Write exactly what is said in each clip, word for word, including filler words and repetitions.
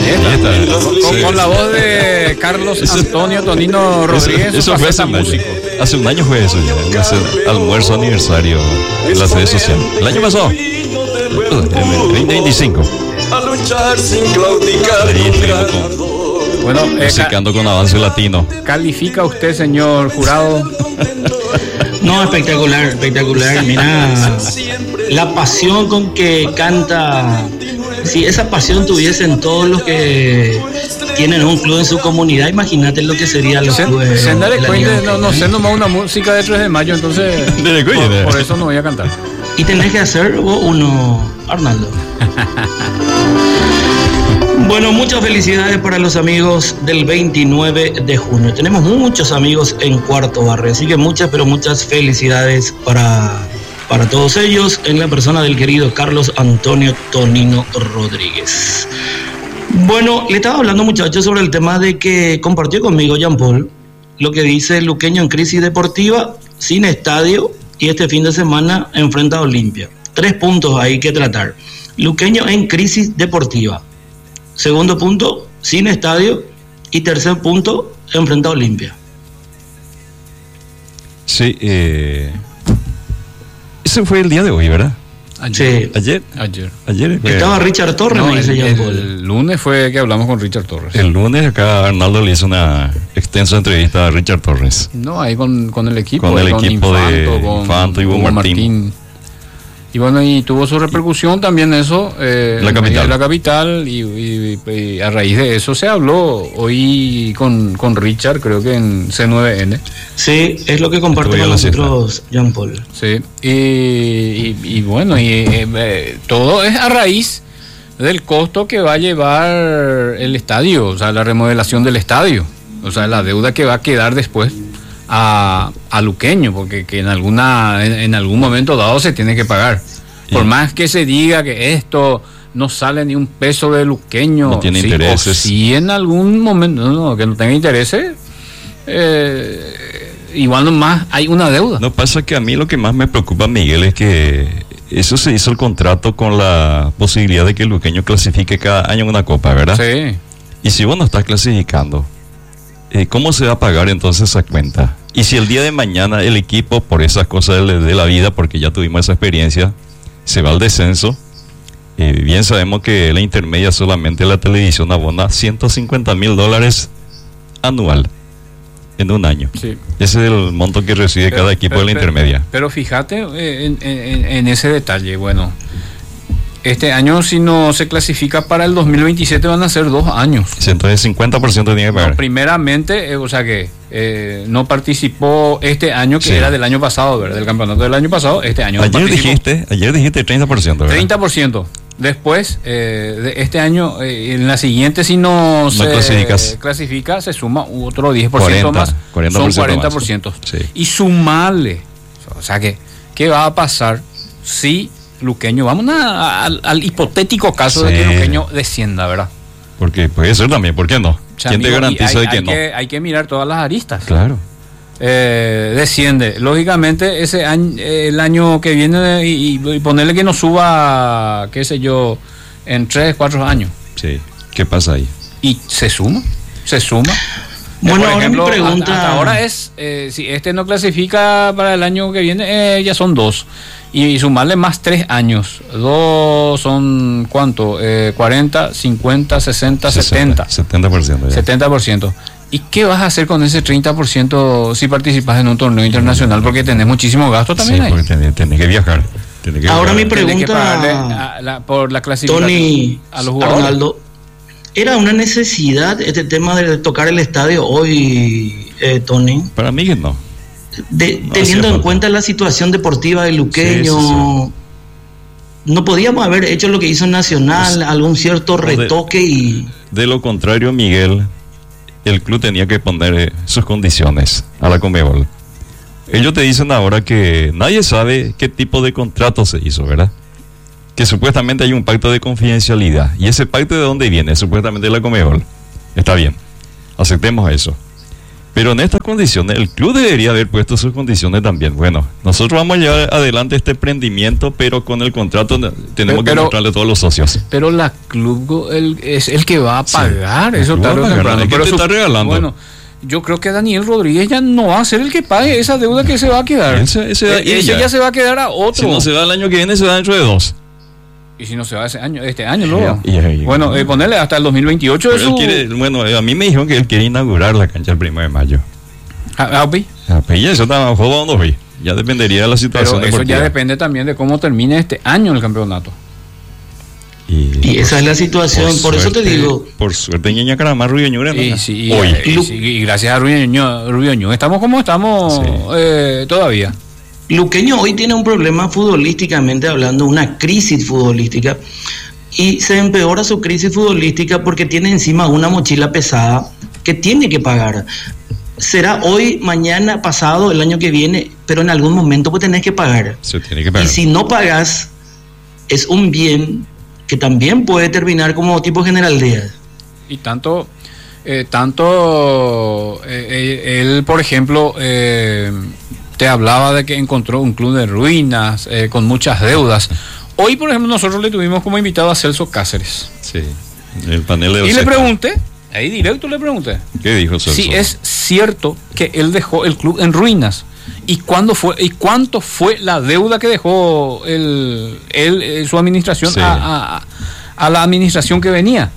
Julieta. Con, sí. con la voz de Carlos Antonio Tonino Rodríguez. Eso, eso fue hace un año. Hace un año fue eso ya. Hace almuerzo aniversario en las redes sociales. El año pasado. En el veinte veinticinco. A luchar sin claudicar. Bueno, eh, musicando con avance latino. ¿Califica usted, señor jurado? No, espectacular, espectacular. Mira, la pasión con que canta. Si esa pasión tuviesen todos los que tienen un club en su comunidad, imagínate lo que sería los clubes. Se anda de cuenta, no, no sé, nomás una música de tres de mayo, entonces por, por eso no voy a cantar. Y tenés que hacer uno, Arnaldo. Bueno, muchas felicidades para los amigos del veintinueve de junio. Tenemos muchos amigos en Cuarto Barrio, así que muchas, pero muchas felicidades para, para todos ellos en la persona del querido Carlos Antonio Tonino Rodríguez. Bueno, le estaba hablando, muchachos, sobre el tema de que compartió conmigo Jean Paul lo que dice el luqueño en crisis deportiva, sin estadio, y este fin de semana enfrenta a Olimpia. Tres puntos hay que tratar. Luqueño en crisis deportiva. Segundo punto, sin estadio. Y tercer punto, enfrenta a Olimpia. Sí, eh... ese fue el día de hoy, ¿verdad? Ayer. Sí. ¿Ayer? Ayer. Ayer fue... Estaba Richard Torres, no, me dice el, Jean Paul. el lunes fue que hablamos con Richard Torres. El lunes acá Arnaldo le hizo una extensa entrevista a Richard Torres. No, ahí con, con el equipo. Con el con equipo Infanto, de con Infanto y Hugo Martín. Martín. Y bueno, y tuvo su repercusión también eso. Eh, la capital. En la capital, y, y, y a raíz de eso se habló hoy con, con Richard, creo que en C nueve N. Sí, es lo que comparte con nosotros Jean Paul. Sí, y, y, y bueno, y eh, todo es a raíz del costo que va a llevar el estadio, o sea, la remodelación del estadio, o sea, la deuda que va a quedar después a, a Luqueño, porque que en alguna en, en algún momento dado se tiene que pagar. Por más que se diga que esto no sale ni un peso de Luqueño, no tiene sí, intereses. O si en algún momento no, no, que no tenga intereses, eh, igual nomás hay una deuda. No, pasa que a mí lo que más me preocupa, Miguel, es que eso se hizo el contrato con la posibilidad de que el Luqueño clasifique cada año en una copa, ¿verdad? Sí. Y si vos no estás clasificando, eh, ¿cómo se va a pagar entonces esa cuenta? Y si el día de mañana el equipo, por esas cosas de, de la vida, porque ya tuvimos esa experiencia, se va al descenso, eh, bien sabemos que la intermedia solamente la televisión abona ciento cincuenta mil dólares anual en un año. Sí. Ese es el monto que recibe pero, cada equipo pero, de la pero, intermedia. Pero fíjate en, en, en ese detalle, bueno, este año si no se clasifica para el dos mil veintisiete van a ser dos años. Sí, entonces cincuenta por ciento tiene que pagar. No, primeramente, eh, o sea que eh, no participó este año, que sí. Era del año pasado, ¿verdad? Del campeonato del año pasado, este año ayer no dijiste, ayer dijiste treinta por ciento, ¿verdad? treinta por ciento. Después, eh, de este año, eh, en la siguiente, si no, no se clasifica, se suma otro diez por ciento más. cuarenta por ciento son cuarenta por ciento. Más. Sí. Y sumarle, o sea que, ¿qué va a pasar si Luqueño, vamos a, al, al hipotético caso sí. de que Luqueño descienda, ¿verdad? Porque puede ser también, ¿por qué no? O sea, ¿quién amigo, te garantiza hay, de que hay no? Que, hay que mirar todas las aristas. Claro. Eh, desciende, lógicamente ese año, eh, el año que viene y, y ponerle que nos suba, qué sé yo, en tres, cuatro años. Sí, ¿qué pasa ahí? Y se suma, se suma. Bueno, eh, por ejemplo, ahora mi pregunta... hasta, hasta ahora es, eh, si este no clasifica para el año que viene, eh, ya son dos. Y, y sumarle más tres años. Dos son, ¿cuánto? Eh, cuarenta, cincuenta, sesenta, setenta. setenta por ciento. Ya. setenta por ciento. ¿Y qué vas a hacer con ese treinta por ciento si participas en un torneo internacional? Porque tenés muchísimo gasto también sí, ahí. Porque tenés, tenés que viajar. Tenés que Ahora viajar. mi pregunta, a la, por la clasificación Tony, a los jugadores. Arnaldo, ¿era una necesidad este tema de tocar el estadio hoy, eh, Tony? Para mí que no. De, no teniendo en cuenta la situación deportiva de Luqueño, sí, sí, sí. ¿no podíamos haber hecho lo que hizo Nacional, pues, algún cierto retoque? De, y de lo contrario, Miguel, el club tenía que poner sus condiciones a la Conmebol. Ellos te dicen ahora que nadie sabe qué tipo de contrato se hizo, ¿verdad? Que supuestamente hay un pacto de confidencialidad. ¿Y ese pacto de dónde viene? Supuestamente de la Conmebol. Está bien, aceptemos eso. Pero en estas condiciones, el club debería haber puesto sus condiciones también. Bueno, nosotros vamos a llevar adelante este emprendimiento, pero con el contrato tenemos pero, que mostrarle a todos los socios. Pero la club el, es el que va a pagar, sí, eso está regalando. Pero te su, está regalando. Bueno, yo creo que Daniel Rodríguez ya no va a ser el que pague esa deuda que se va a quedar. Ese, ese, e, ese ya. ya se va a quedar a otro. Si no se va el año que viene, se va dentro de dos. Y si no se va ese año, este año luego. Yeah, yeah, yeah. Bueno, eh, ponerle hasta el dos mil veintiocho. Su... Quiere, bueno, a mí me dijeron que él quiere inaugurar la cancha el primero de mayo. ¿Ah, ah, ah, pues ya eso está jugando hoy. Ya dependería de la situación. Pero eso deportiva. Ya depende también de cómo termine este año el campeonato. Y, y esa es la situación, por, por suerte, eso te digo. Por suerte, Ñeña Caramar, Rubio Ñure, ¿no? Y, sí, hoy. Y, y, sí, y gracias a Rubio Ñure estamos como estamos sí. eh, todavía. Luqueño hoy tiene un problema futbolísticamente hablando, una crisis futbolística, y se empeora su crisis futbolística porque tiene encima una mochila pesada que tiene que pagar. Será hoy, mañana, pasado, el año que viene, pero en algún momento pues tenés que pagar. Se tiene que pagar. Y si no pagas, es un bien que también puede terminar como tipo generaldía. Y tanto, eh, tanto, eh, él, por ejemplo, eh, te hablaba de que encontró un club de ruinas, eh, con muchas deudas. Hoy, por ejemplo, nosotros le tuvimos como invitado a Celso Cáceres. Sí, el panel de Y le pregunté, ahí directo le pregunté. ¿Qué dijo Celso? Si es cierto que él dejó el club en ruinas. ¿Y cuándo fue y cuánto fue la deuda que dejó el, él, su administración sí. a, a, a la administración que venía?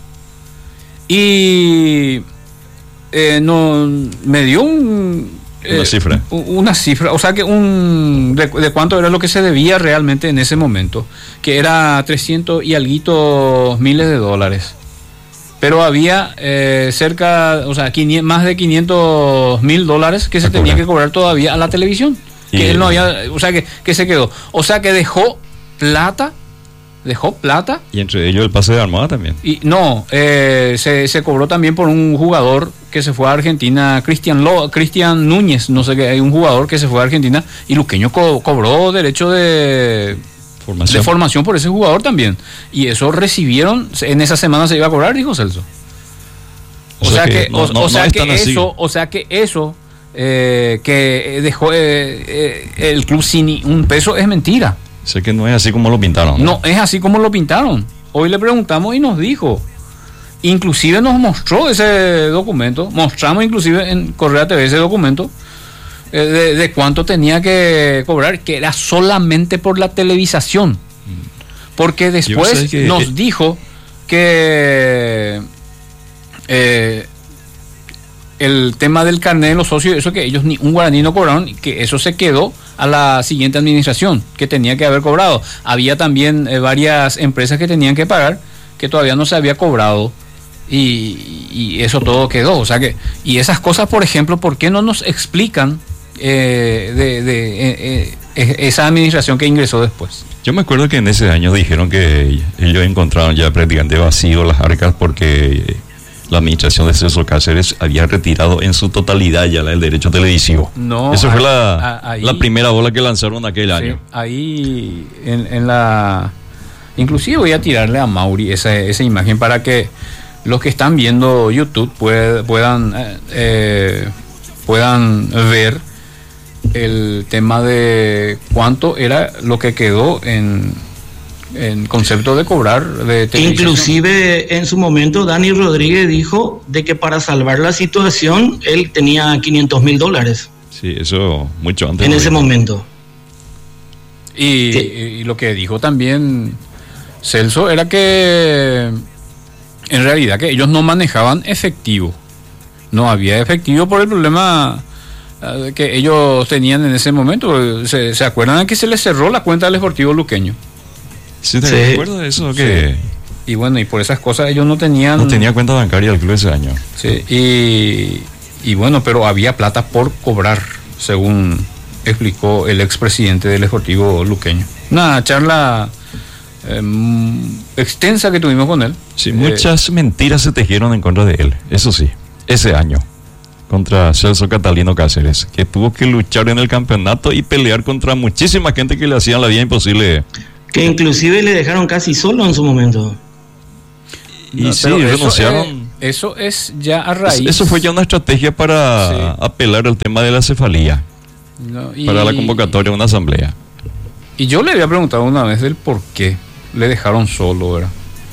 Y eh, no me dio un, eh, una cifra. Una cifra, o sea que un de, de cuánto era lo que se debía realmente en ese momento, que era trescientos y alguitos miles de dólares. Pero había eh, cerca, o sea, quinientos, más de quinientos mil dólares que se tenía que cobrar todavía a la televisión. Que él no había, o sea, que, que se quedó. O sea, que dejó plata, dejó plata. Y entre ellos el pase de Armada también. Y no, eh, se, se cobró también por un jugador que se fue a Argentina, Cristian Lo, Cristian Núñez, no sé qué, hay un jugador que se fue a Argentina y Luqueño co- cobró derecho de... Formación. de formación por ese jugador también, y eso recibieron en esa semana. Se iba a cobrar, dijo Celso. O, o sea, sea que, que no, o, no, o sea no que eso o sea que eso eh, que dejó eh, eh, el club sin un peso es mentira. Sé que no es así como lo pintaron. No, no es así como lo pintaron. Hoy le preguntamos y nos dijo, inclusive nos mostró ese documento, mostramos inclusive en Correa T V ese documento De, de cuánto tenía que cobrar, que era solamente por la televisación, porque después que, nos eh, dijo que eh, el tema del carnet de los socios, eso que ellos ni un guaraní no cobraron, que eso se quedó a la siguiente administración, que tenía que haber cobrado. Había también eh, varias empresas que tenían que pagar, que todavía no se había cobrado, y, y eso todo quedó. O sea que, y esas cosas, por ejemplo, ¿por qué no nos explican Eh, de, de eh, eh, esa administración que ingresó después? Yo me acuerdo que en ese año dijeron que ellos encontraron ya prácticamente vacío las arcas porque la administración de Celso Cáceres había retirado en su totalidad ya el derecho televisivo. No, esa fue la, ahí, la primera bola que lanzaron aquel sí, año. Ahí en, en la... Inclusive voy a tirarle a Mauri esa, esa imagen para que los que están viendo YouTube pued, puedan eh, puedan ver el tema de cuánto era lo que quedó en, en concepto de cobrar de televisión. Inclusive en su momento Dani Rodríguez dijo de que para salvar la situación él tenía quinientos mil dólares. Sí, eso mucho antes. En ese momento. Y, y lo que dijo también Celso era que en realidad que ellos no manejaban efectivo. No había efectivo por el problema que ellos tenían en ese momento. ¿Se, se acuerdan que se les cerró la cuenta del Sportivo Luqueño? Sí, ¿te sí. acuerdas de eso? Que sí. Y bueno, y por esas cosas ellos no tenían... No tenía cuenta bancaria el club ese año. Sí, y, y bueno, pero había plata por cobrar, según explicó el expresidente del Sportivo Luqueño. Una charla eh, extensa que tuvimos con él. Sí, eh, muchas mentiras se tejieron en contra de él, eso sí, ese año. Contra Celso Catalino Cáceres, que tuvo que luchar en el campeonato y pelear contra muchísima gente que le hacían la vida imposible. Que inclusive le dejaron casi solo en su momento. Y no, sí, renunciaron. Eso eso es ya a raíz. Eso fue ya una estrategia para sí. apelar al tema de la cefalía. No, y, para la convocatoria de una asamblea. Y yo le había preguntado una vez del por qué le dejaron solo, ¿verdad?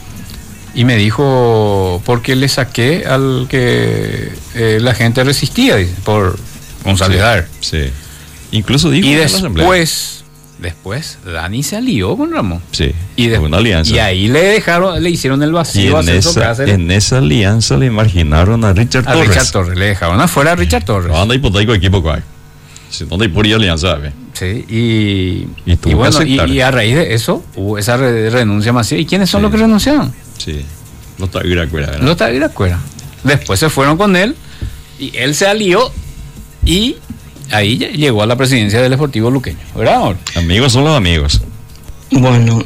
Y me dijo, porque le saqué al que eh, la gente resistía, dice, por González. Sí, sí. Incluso dijo y después, después Dani se alió con Ramón. Sí, y de, una alianza. Y ahí le dejaron, le hicieron el vacío. Y en, esa, en esa alianza le marginaron a Richard a Torres. A Richard Torres, le dejaron afuera a Richard Torres. Anda hipotético equipo cuál. Si no hay por alianza, ¿ve? Sí, y, y, y bueno, y, y a raíz de eso hubo esa re, renuncia masiva. ¿Y quiénes son sí. los que renunciaron? Sí, los Taviracuera. Los Taviracuera. Después se fueron con él y él se alió y ahí llegó a la presidencia del Sportivo Luqueño, ¿verdad, amor? Amigos son los amigos. Bueno,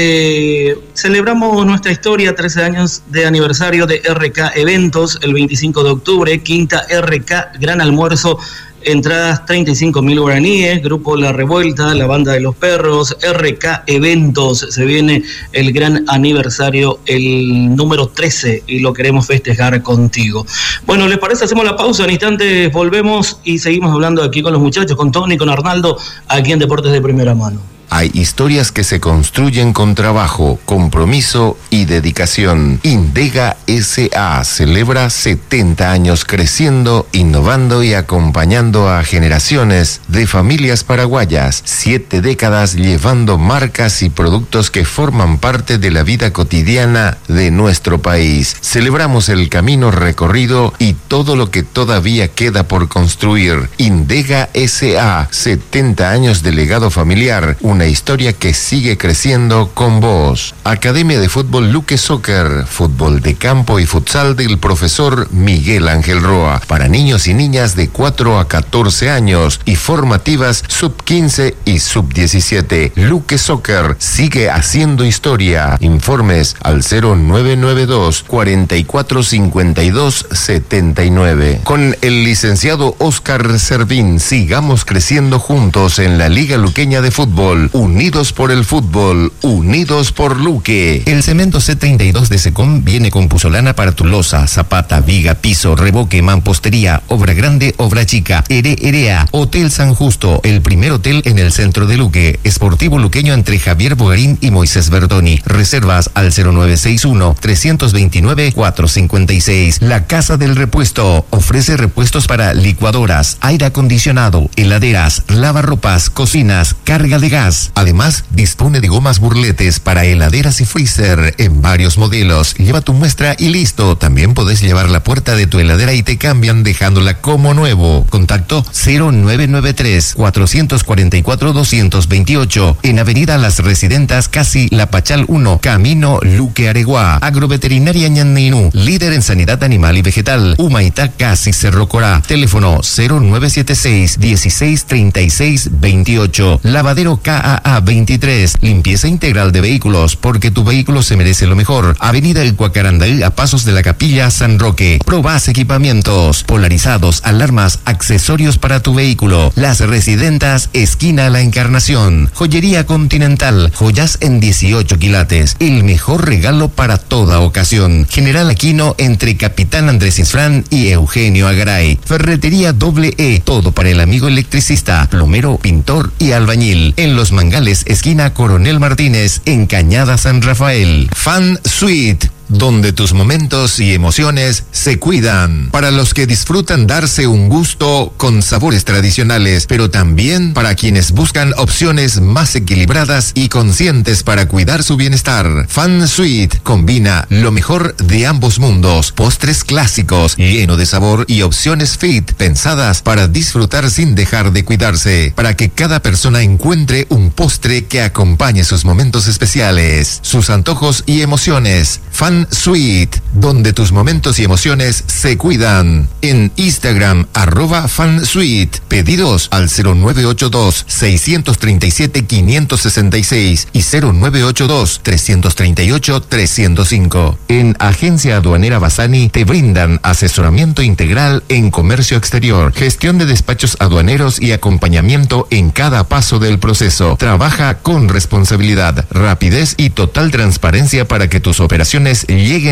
eh, celebramos nuestra historia, trece años de aniversario de R K Eventos, el veinticinco de octubre, quinta R K, gran almuerzo. Entradas treinta y cinco mil guaraníes, Grupo La Revuelta, La Banda de los Perros, R K Eventos, se viene el gran aniversario, el número trece, y lo queremos festejar contigo. Bueno, ¿les parece? Hacemos la pausa, en instantes volvemos y seguimos hablando aquí con los muchachos, con Tony, con Arnaldo, aquí en Deportes de Primera Mano. Hay historias que se construyen con trabajo, compromiso y dedicación. Indega S A celebra setenta años creciendo, innovando y acompañando a generaciones de familias paraguayas. Siete décadas llevando marcas y productos que forman parte de la vida cotidiana de nuestro país. Celebramos el camino recorrido y todo lo que todavía queda por construir. Indega S A, setenta años de legado familiar. Un Una historia que sigue creciendo con vos. Academia de Fútbol Luque Soccer, fútbol de campo y futsal del profesor Miguel Ángel Roa, para niños y niñas de cuatro a catorce años y formativas sub quince y sub diecisiete. Luque Soccer sigue haciendo historia. Informes al cero nueve nueve dos, cuarenta y cuatro cincuenta y dos setenta y nueve. Con el licenciado Oscar Servín, sigamos creciendo juntos en la Liga Luqueña de Fútbol. Unidos por el fútbol, unidos por Luque. El cemento C treinta y dos de Secom viene con puzolana para tu losa, zapata, viga, piso, revoque, mampostería, obra grande, obra chica. Ere Erea, Hotel San Justo, el primer hotel en el centro de Luque. Esportivo Luqueño entre Javier Bogarín y Moisés Bertoni. Reservas al cero nueve seis uno, tres dos nueve, cuatro cinco seis. La Casa del Repuesto ofrece repuestos para licuadoras, aire acondicionado, heladeras, lavarropas, cocinas, carga de gas. Además, dispone de gomas burletes para heladeras y freezer en varios modelos. Lleva tu muestra y listo. También podés llevar la puerta de tu heladera y te cambian dejándola como nuevo. Contacto cero nueve nueve tres, cuatro cuatro cuatro, dos dos ocho en Avenida Las Residentas, casi La Pachal uno, Camino Luque Areguá. Agroveterinaria Ñanninú, líder en sanidad animal y vegetal. Humaitá, casi Cerro Corá. Teléfono cero nueve siete seis, dieciséis treinta y seis veintiocho. Lavadero K A A veintitrés, limpieza integral de vehículos, porque tu vehículo se merece lo mejor. Avenida El Cuacarandaí, a pasos de la Capilla San Roque. Probás equipamientos, polarizados, alarmas, accesorios para tu vehículo. Las Residentas, esquina La Encarnación. Joyería Continental, joyas en dieciocho quilates. El mejor regalo para toda ocasión. General Aquino, entre Capitán Andrés Isfrán y Eugenio Agaray. Ferretería Doble E, todo para el amigo electricista, plomero, pintor y albañil. En Los Mangales, esquina Coronel Martínez, en Cañada San Rafael. Fan Suite, donde tus momentos y emociones se cuidan. Para los que disfrutan darse un gusto con sabores tradicionales, pero también para quienes buscan opciones más equilibradas y conscientes para cuidar su bienestar. Fan Suite combina lo mejor de ambos mundos. Postres clásicos, lleno de sabor, y opciones fit, pensadas para disfrutar sin dejar de cuidarse, para que cada persona encuentre un postre que acompañe sus momentos especiales, sus antojos y emociones. Fan Suite, donde tus momentos y emociones se cuidan. En Instagram, arroba FanSuite. Pedidos al cero nueve ocho dos, seis tres siete, cinco seis seis y cero nueve ocho dos, tres tres ocho, tres cero cinco. En Agencia Aduanera Bassani te brindan asesoramiento integral en comercio exterior, gestión de despachos aduaneros y acompañamiento en cada paso del proceso. Trabaja con responsabilidad, rapidez y total transparencia para que tus operaciones lleguen a destino.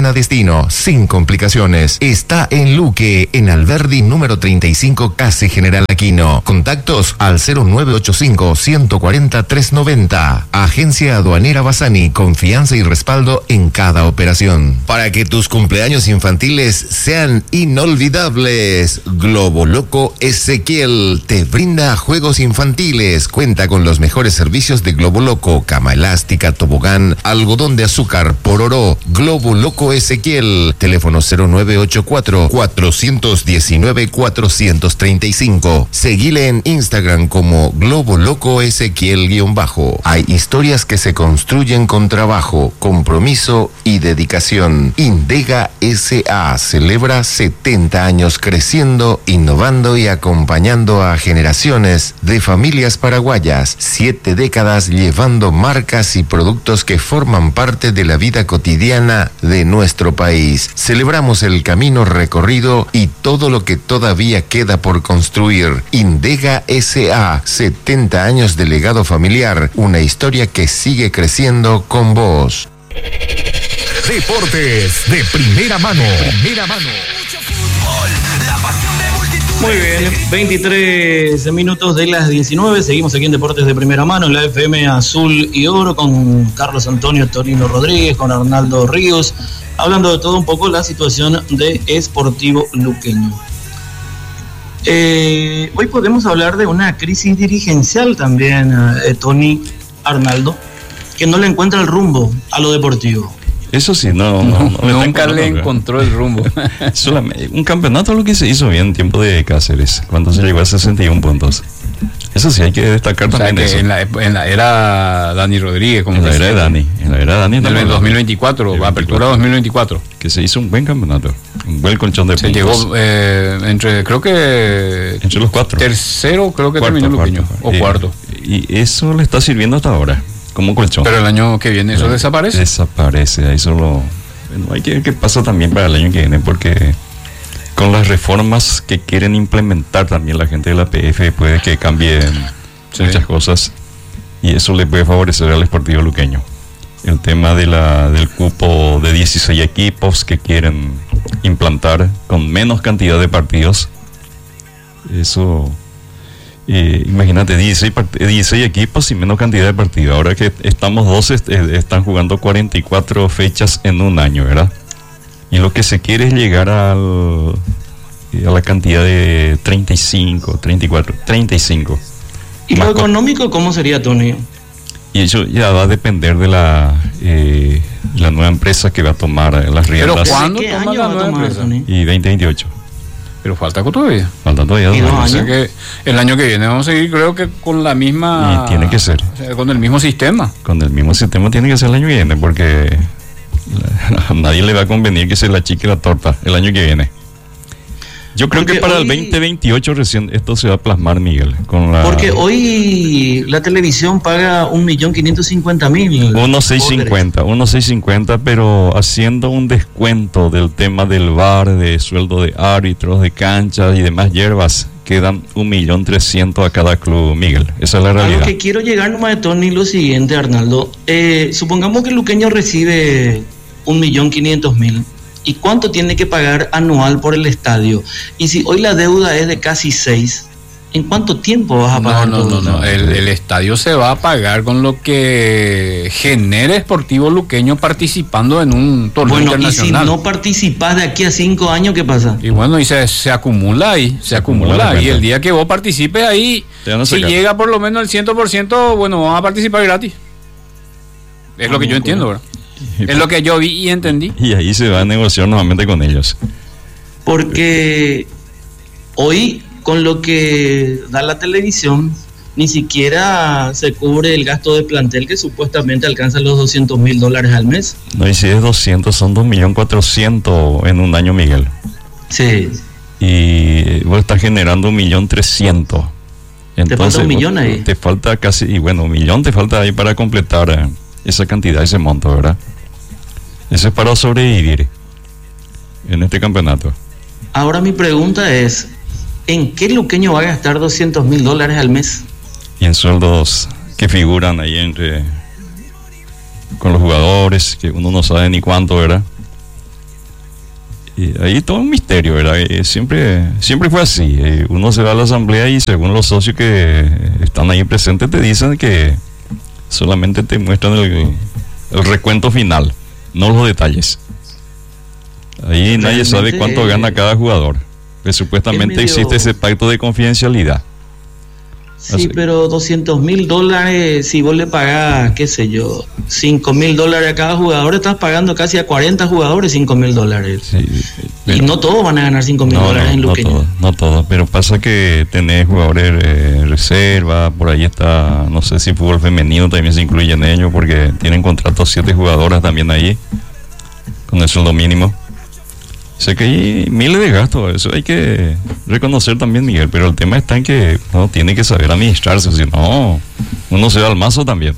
Aquino, sin complicaciones. Está en Luque, en Alberdi número treinta y cinco, casi General Aquino. Contactos al cero nueve ocho cinco, uno cuatro cero, tres nueve cero. Agencia Aduanera Bassani, confianza y respaldo en cada operación. Para que tus cumpleaños infantiles sean inolvidables, Globo Loco Ezequiel te brinda juegos infantiles. Cuenta con los mejores servicios de Globo Loco, cama elástica, tobogán, algodón de azúcar, pororó. Globo Loco Ezequiel, teléfono cero nueve ocho cuatro, cuatro uno nueve, cuatro tres cinco. Seguile en Instagram como Globo Loco Ezequiel-bajo. Hay historias que se construyen con trabajo, compromiso y dedicación. Indega S A celebra setenta años creciendo, innovando y acompañando a generaciones de familias paraguayas. Siete décadas llevando marcas y productos que forman parte de la vida cotidiana de nuestro país. Celebramos el camino recorrido y todo lo que todavía queda por construir. Indega S A, setenta años de legado familiar, una historia que sigue creciendo con vos. Deportes de primera mano. Primera mano. Muy bien, veintitrés minutos de las diecinueve, seguimos aquí en Deportes de Primera Mano, en la F M Azul y Oro, con Carlos Antonio Torino Rodríguez, con Arnaldo Ríos, hablando de todo un poco la situación de Sportivo Luqueño. Eh, hoy podemos hablar de una crisis dirigencial también, eh, Tony, Arnaldo, que no le encuentra el rumbo a lo deportivo. Eso sí, no, no, no, no nunca le encontró el rumbo. Solamente un campeonato lo que se hizo bien en tiempo de Cáceres, cuando se llegó a sesenta y uno puntos. Eso sí, hay que destacar, o sea, también eso. En la, en la era Dani Rodríguez, como en la era de Dani, en la era de Dani, en el dos mil veinticuatro, apertura dos mil veinticuatro, que se hizo un buen campeonato, un buen colchón de se puntos. Se llegó eh, entre, creo que entre los cuatro. Tercero, creo que cuarto, terminó Luqueño, o eh, cuarto. Y eso le está sirviendo hasta ahora, como colchón. Pero el año que viene eso Pero desaparece. Desaparece, ahí solo. Bueno, hay que ver qué pasa también para el año que viene, porque con las reformas que quieren implementar también la gente de la P F puede que cambien sí. muchas cosas y eso le puede favorecer al Sportivo Luqueño. El tema de la del cupo de dieciséis equipos que quieren implantar con menos cantidad de partidos, eso, eh, imagínate, dieciséis, dieciséis equipos y menos cantidad de partidos. Ahora que estamos doce, eh, están jugando cuarenta y cuatro fechas en un año, ¿verdad? Y lo que se quiere es llegar al, a la cantidad de treinta y cinco, treinta y cuatro, treinta y cinco. ¿Y lo económico cómo sería, Tony? Y eso ya va a depender de la eh, la nueva empresa que va a tomar las riendas. ¿Pero cuándo ¿Qué toma año la va a nueva tomar, empresa? Tony? Y veinte veintiocho. Pero falta todavía. Falta todavía dos ¿Y dos años. O sea que el año que viene vamos a seguir, creo que con la misma. Y tiene que ser. O sea, con el mismo sistema. Con el mismo sistema tiene que ser el año que viene, porque a nadie le va a convenir que se la chique la torta el año que viene. Yo creo Porque que para hoy, el veinte veintiocho recién esto se va a plasmar, Miguel. Con la porque hoy la televisión paga un millón quinientos cincuenta mil. uno seis cincuenta, uno seis cincuenta, pero haciendo un descuento del tema del V A R, de sueldo de árbitros, de canchas y demás hierbas, quedan un millón trescientos a cada club, Miguel. Esa es la realidad. A lo que quiero llegar nomás de Tony, lo siguiente, Arnaldo. Eh, supongamos que el Luqueño recibe un millón quinientos mil. ¿Y cuánto tiene que pagar anual por el estadio? Y si hoy la deuda es de casi seis, ¿en cuánto tiempo vas a pagar? No, no, todo? no, no. El, el estadio se va a pagar con lo que genere Sportivo Luqueño participando en un torneo bueno, internacional. Y si no participas de aquí a cinco años, ¿qué pasa? Y bueno, y se, se acumula ahí, se acumula. acumula Y el día que vos participes ahí, si llega por lo menos el cien por ciento, bueno, vas a participar gratis. Es lo que yo entiendo, ¿verdad? Es lo que yo vi y entendí. Y ahí se va a negociar nuevamente con ellos. Porque hoy, con lo que da la televisión, ni siquiera se cubre el gasto de plantel que supuestamente alcanza los doscientos mil dólares al mes. No, y si es doscientos, son dos millones cuatrocientos en un año, Miguel. Sí. Y vos estás generando un millón trescientos. Te falta un millón ahí. Te falta casi, y bueno, un millón te falta ahí para completar eh, esa cantidad, ese monto, ¿verdad? Eso es para sobrevivir en este campeonato. Ahora mi pregunta es, ¿en qué Luqueño va a gastar doscientos mil dólares al mes? Y en sueldos que figuran ahí entre con los jugadores, que uno no sabe ni cuánto, ¿verdad? Y ahí todo un misterio, ¿verdad? Y siempre, siempre fue así. Uno se va a la asamblea y según los socios que están ahí presentes te dicen que solamente te muestran el, el recuento final, no los detalles. Ahí nadie sabe cuánto gana cada jugador. Pues supuestamente medio... existe ese pacto de confidencialidad. Sí, así. Pero doscientos mil dólares, si vos le pagás, qué sé yo, cinco mil dólares a cada jugador, estás pagando casi a cuarenta jugadores cinco mil dólares. Sí, pero, y no todos van a ganar cinco mil no, dólares no, en Luqueño. No todos, no todos, pero pasa que tenés jugadores eh, reserva, por ahí está, no sé si fútbol femenino también se incluye en ello, porque tienen contratos siete jugadoras también ahí, con el sueldo mínimo. Sé que hay miles de gastos, eso hay que reconocer también, Miguel, pero el tema está en que uno tiene que saber administrarse, si no, uno se va al mazo también.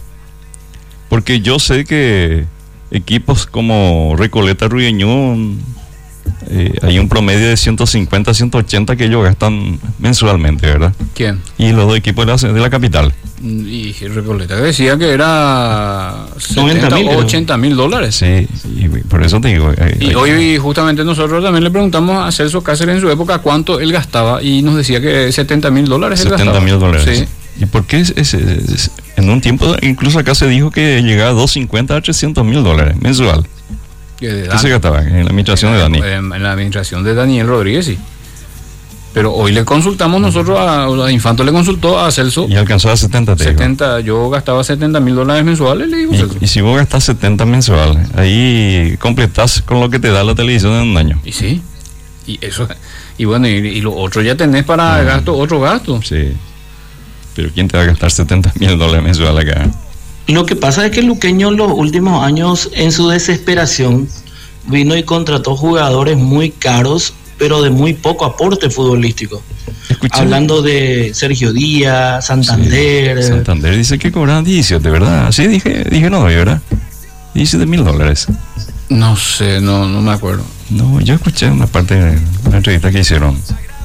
Porque yo sé que equipos como Recoleta, Ruiñón, eh, hay un promedio de ciento cincuenta, ciento ochenta que ellos gastan mensualmente, ¿verdad? ¿Quién? Y los dos equipos de la, de la capital. Y Recoleta decía que era setenta o ochenta mil dólares. Sí, y por eso te digo. Hay, y hay, hoy justamente nosotros también le preguntamos a Celso Cáceres en su época cuánto él gastaba y nos decía que setenta mil dólares. setenta mil dólares. Sí. ¿Y por qué es, es, es, en un tiempo, incluso acá se dijo que llegaba a doscientos cincuenta a trescientos mil dólares mensual? ¿Qué se gastaba en la administración en, de Dani? En, en la administración de Daniel Rodríguez, sí. Pero hoy le consultamos nosotros a, a Infanto, le consultó a Celso. Y alcanzó a setenta, te setenta, digo. Yo gastaba setenta mil dólares mensuales, le digo Celso. Y, y si vos gastás setenta mensuales, ahí completás con lo que te da la televisión en un año. Y sí, y eso, y bueno, y, y lo otro ya tenés para ah, gasto, otro gasto. Sí, pero ¿quién te va a gastar setenta mil dólares mensuales acá? Lo que pasa es que Luqueño en los últimos años, en su desesperación, vino y contrató jugadores muy caros, pero de muy poco aporte futbolístico. Escuché. Hablando de Sergio Díaz, Santander. Sí, Santander dice que cobran diecisiete, ¿verdad? Sí, dije, dije no, ¿verdad? diecisiete mil dólares. No sé, no, no me acuerdo. No, yo escuché una parte de una entrevista que hicieron.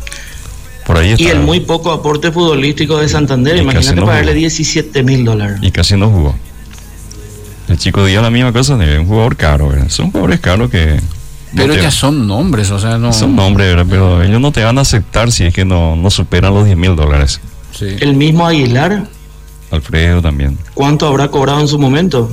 Por ahí está. Y el muy poco aporte futbolístico de Santander, y imagínate no pagarle diecisiete mil dólares. Y casi no jugó. El Chico Díaz la misma cosa, es un jugador caro, ¿verdad? Son jugadores caros que... Pero no ya son nombres, o sea, no... Son nombres, ¿verdad? Pero ellos no te van a aceptar si es que no, no superan los diez mil dólares. Sí. El mismo Aguilar. Alfredo también. ¿Cuánto habrá cobrado en su momento?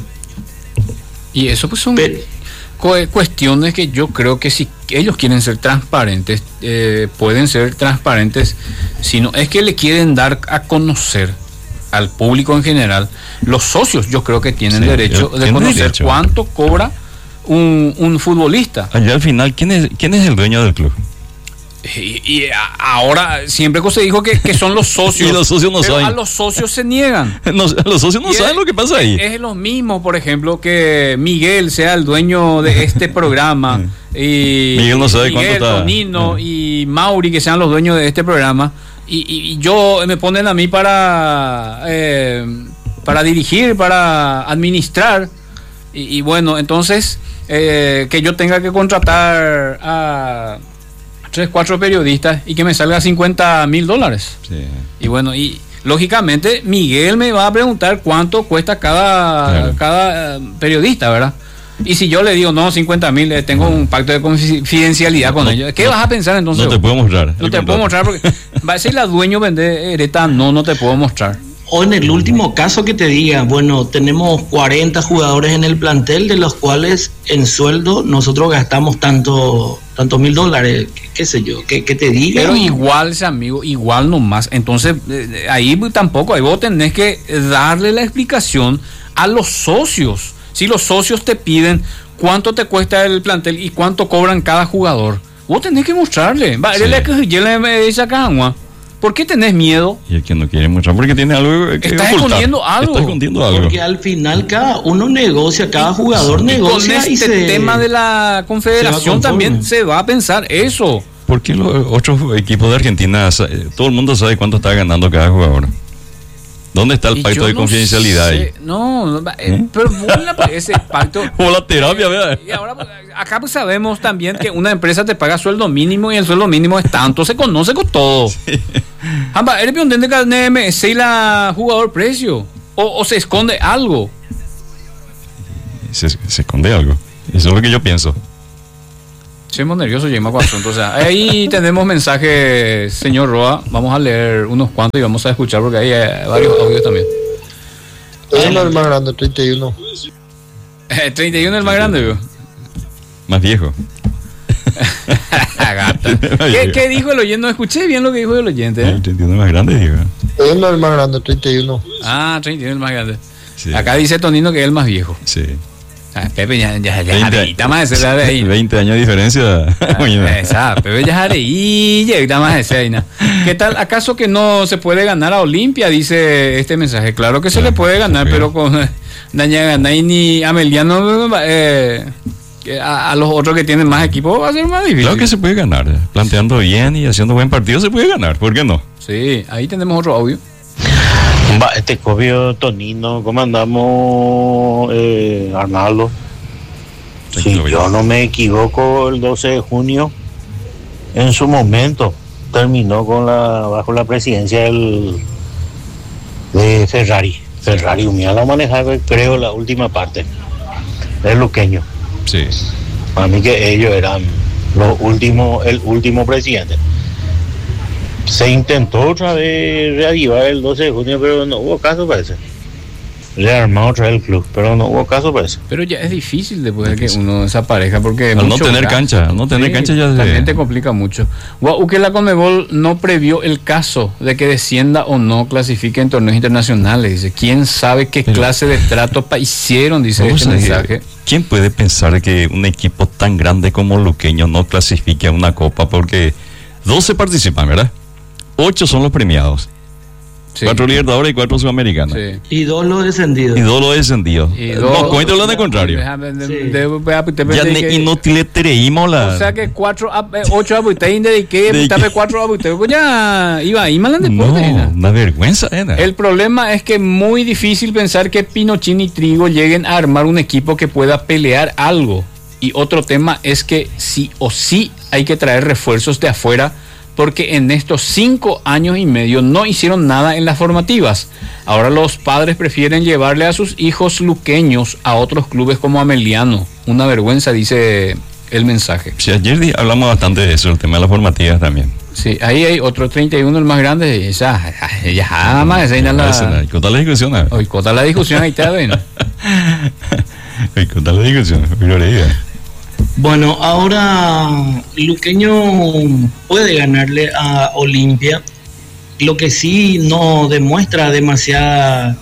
Y eso pues son Pero, cu- cuestiones que yo creo que si ellos quieren ser transparentes, eh, pueden ser transparentes, sino es que le quieren dar a conocer al público en general. Los socios yo creo que tienen sí, derecho de ¿tiene conocer derecho? Cuánto cobra Un, un futbolista. Allá al final, ¿quién es, quién es el dueño del club? Y, y ahora siempre se dijo que, que son los socios. Y los socios no pero saben. A los socios se niegan. No, los socios no y saben es, lo que pasa ahí. Es lo mismo, por ejemplo, que Miguel sea el dueño de este programa. y Miguel no sabe Miguel, cuánto está. Tonino y Mauri que sean los dueños de este programa. Y, y, y yo me ponen a mí para eh, para dirigir, para administrar. Y, y bueno, entonces eh, que yo tenga que contratar a tres, cuatro periodistas y que me salga cincuenta mil dólares. Sí. Y bueno, y lógicamente Miguel me va a preguntar cuánto cuesta cada, claro. cada uh, periodista, ¿verdad? Y si yo le digo, no, cincuenta mil, eh, tengo un pacto de confidencialidad con no, ellos. ¿Qué no, vas a pensar entonces? No te puedo mostrar. No te puedo mostrar porque va a ser la dueño vender Ereta, no, no te puedo mostrar. O en el último caso que te diga, bueno, tenemos cuarenta jugadores en el plantel, de los cuales en sueldo nosotros gastamos tanto tantos mil dólares, qué, qué sé yo, que, que te diga. Pero igual, amigo, igual nomás. Entonces, eh, ahí tampoco, ahí vos tenés que darle la explicación a los socios. Si los socios te piden cuánto te cuesta el plantel y cuánto cobran cada jugador, vos tenés que mostrarle. Va, sí. ¿Por qué tenés miedo? Y el que no quiere mostrar porque tiene algo que Estás ocultar. escondiendo algo. Está escondiendo algo. Porque al final cada uno negocia, cada jugador y negocia. Con este y se, tema de la confederación se también se va a pensar eso. ¿Por qué los otros equipos de Argentina, todo el mundo sabe cuánto está ganando cada jugador? ¿Dónde está el y pacto de no confidencialidad sé, ahí? No, no ¿Eh? pero bueno, ese pacto. O la terapia, ¿verdad? Y ahora, acá pues sabemos también que una empresa te paga sueldo mínimo y el sueldo mínimo es tanto, se conoce con todo. Sí. Amba, ¿eres peón de carne si la jugador precio? O, o se esconde algo? Se, se esconde algo. Eso es lo que yo pienso. Estamos nerviosos, Yema, con asunto. O sea, ahí tenemos mensajes, señor Roa. Vamos a leer unos cuantos y vamos a escuchar porque hay eh, varios audios también. Es el más grande, treinta y uno. treinta y uno es el más grande, ¿vio? Más viejo. Gata. ¿Qué, ¿Qué dijo el oyente? No escuché bien lo que dijo el oyente. ¿eh? El treinta y uno es más grande, digo. Es el más grande, treinta y uno. Ah, treinta y uno es el más grande. Sí. Acá dice Tonino que es el más viejo. Sí. Ah, Pepe ya ya ya veinte, más de ser ahí. veinte años de diferencia. Ah, esa, Pepe ya ahí ya más de ser. ¿Qué tal? ¿Acaso que no se puede ganar a Olimpia? Dice este mensaje. Claro que se Claro, le puede ganar, se puede. pero con Daña Ganay ni Ameliano eh, a, a los otros que tienen más equipo va a ser más difícil. Claro que se puede ganar. Planteando bien y haciendo buen partido se puede ganar. ¿Por qué no? Sí, ahí tenemos otro audio. Va, este copio Tonino, ¿cómo andamos, eh, Arnaldo? Si Tranquilo, yo no me equivoco, el doce de junio, en su momento, terminó con la bajo la presidencia del, de Ferrari. Ferrari Humía la manejaba, creo, la última parte, el luqueño. Sí. Para mí que ellos eran los últimos, el último presidente. Se intentó otra vez reavivar el doce de junio, pero no hubo caso, parece. Rearmar otra vez el club, pero no hubo caso, parece. Pero ya es difícil después de que uno desaparezca porque Al no mucho tener gasto. cancha, al no tener cancha ya se- también te complica mucho. Guau, que la Conmebol no previó el caso de que descienda o no clasifique en torneos internacionales. Dice, ¿quién sabe qué Pero- clase de trato pa- hicieron? Dice Vamos este a ver, mensaje. ¿quién puede pensar que un equipo tan grande como Luqueño no clasifique a una copa? Porque doce participan, ¿verdad? ocho son los premiados. Sí. cuatro Libertadores y cuatro Sudamericanos. Sí. Y dos los descendidos. Y dos los descendidos. Y No, dos- cuento lo de contrario. Déjame de- Sí. de- de- de- Ya de- ne- que- y no te le treímos la... O sea que cuatro, a- eh, ocho abuitéis dediqué, De tape que- cuatro abuitéis. Pues ya iba ahí mal en no, deporte. ¿no? una vergüenza era. El problema es que es muy difícil pensar que Pinochín y Trigo lleguen a armar un equipo que pueda pelear algo. Y otro tema es que sí o sí hay que traer refuerzos de afuera, porque en estos cinco años y medio no hicieron nada en las formativas. Ahora los padres prefieren llevarle a sus hijos luqueños a otros clubes como Ameliano. Una vergüenza, dice el mensaje. Sí, ayer di- hablamos bastante de eso, el tema de las formativas también. Sí, ahí hay otro treinta y uno, el más grande. Esa, ya jamás, esa es la... Cota la discusión. a ver. Hoy cota la discusión, ahí está, ¿ven? Oye, cota la discusión. pero le diga. Bueno, ahora Luqueño puede ganarle a Olimpia. Lo que sí no demuestra demasiada,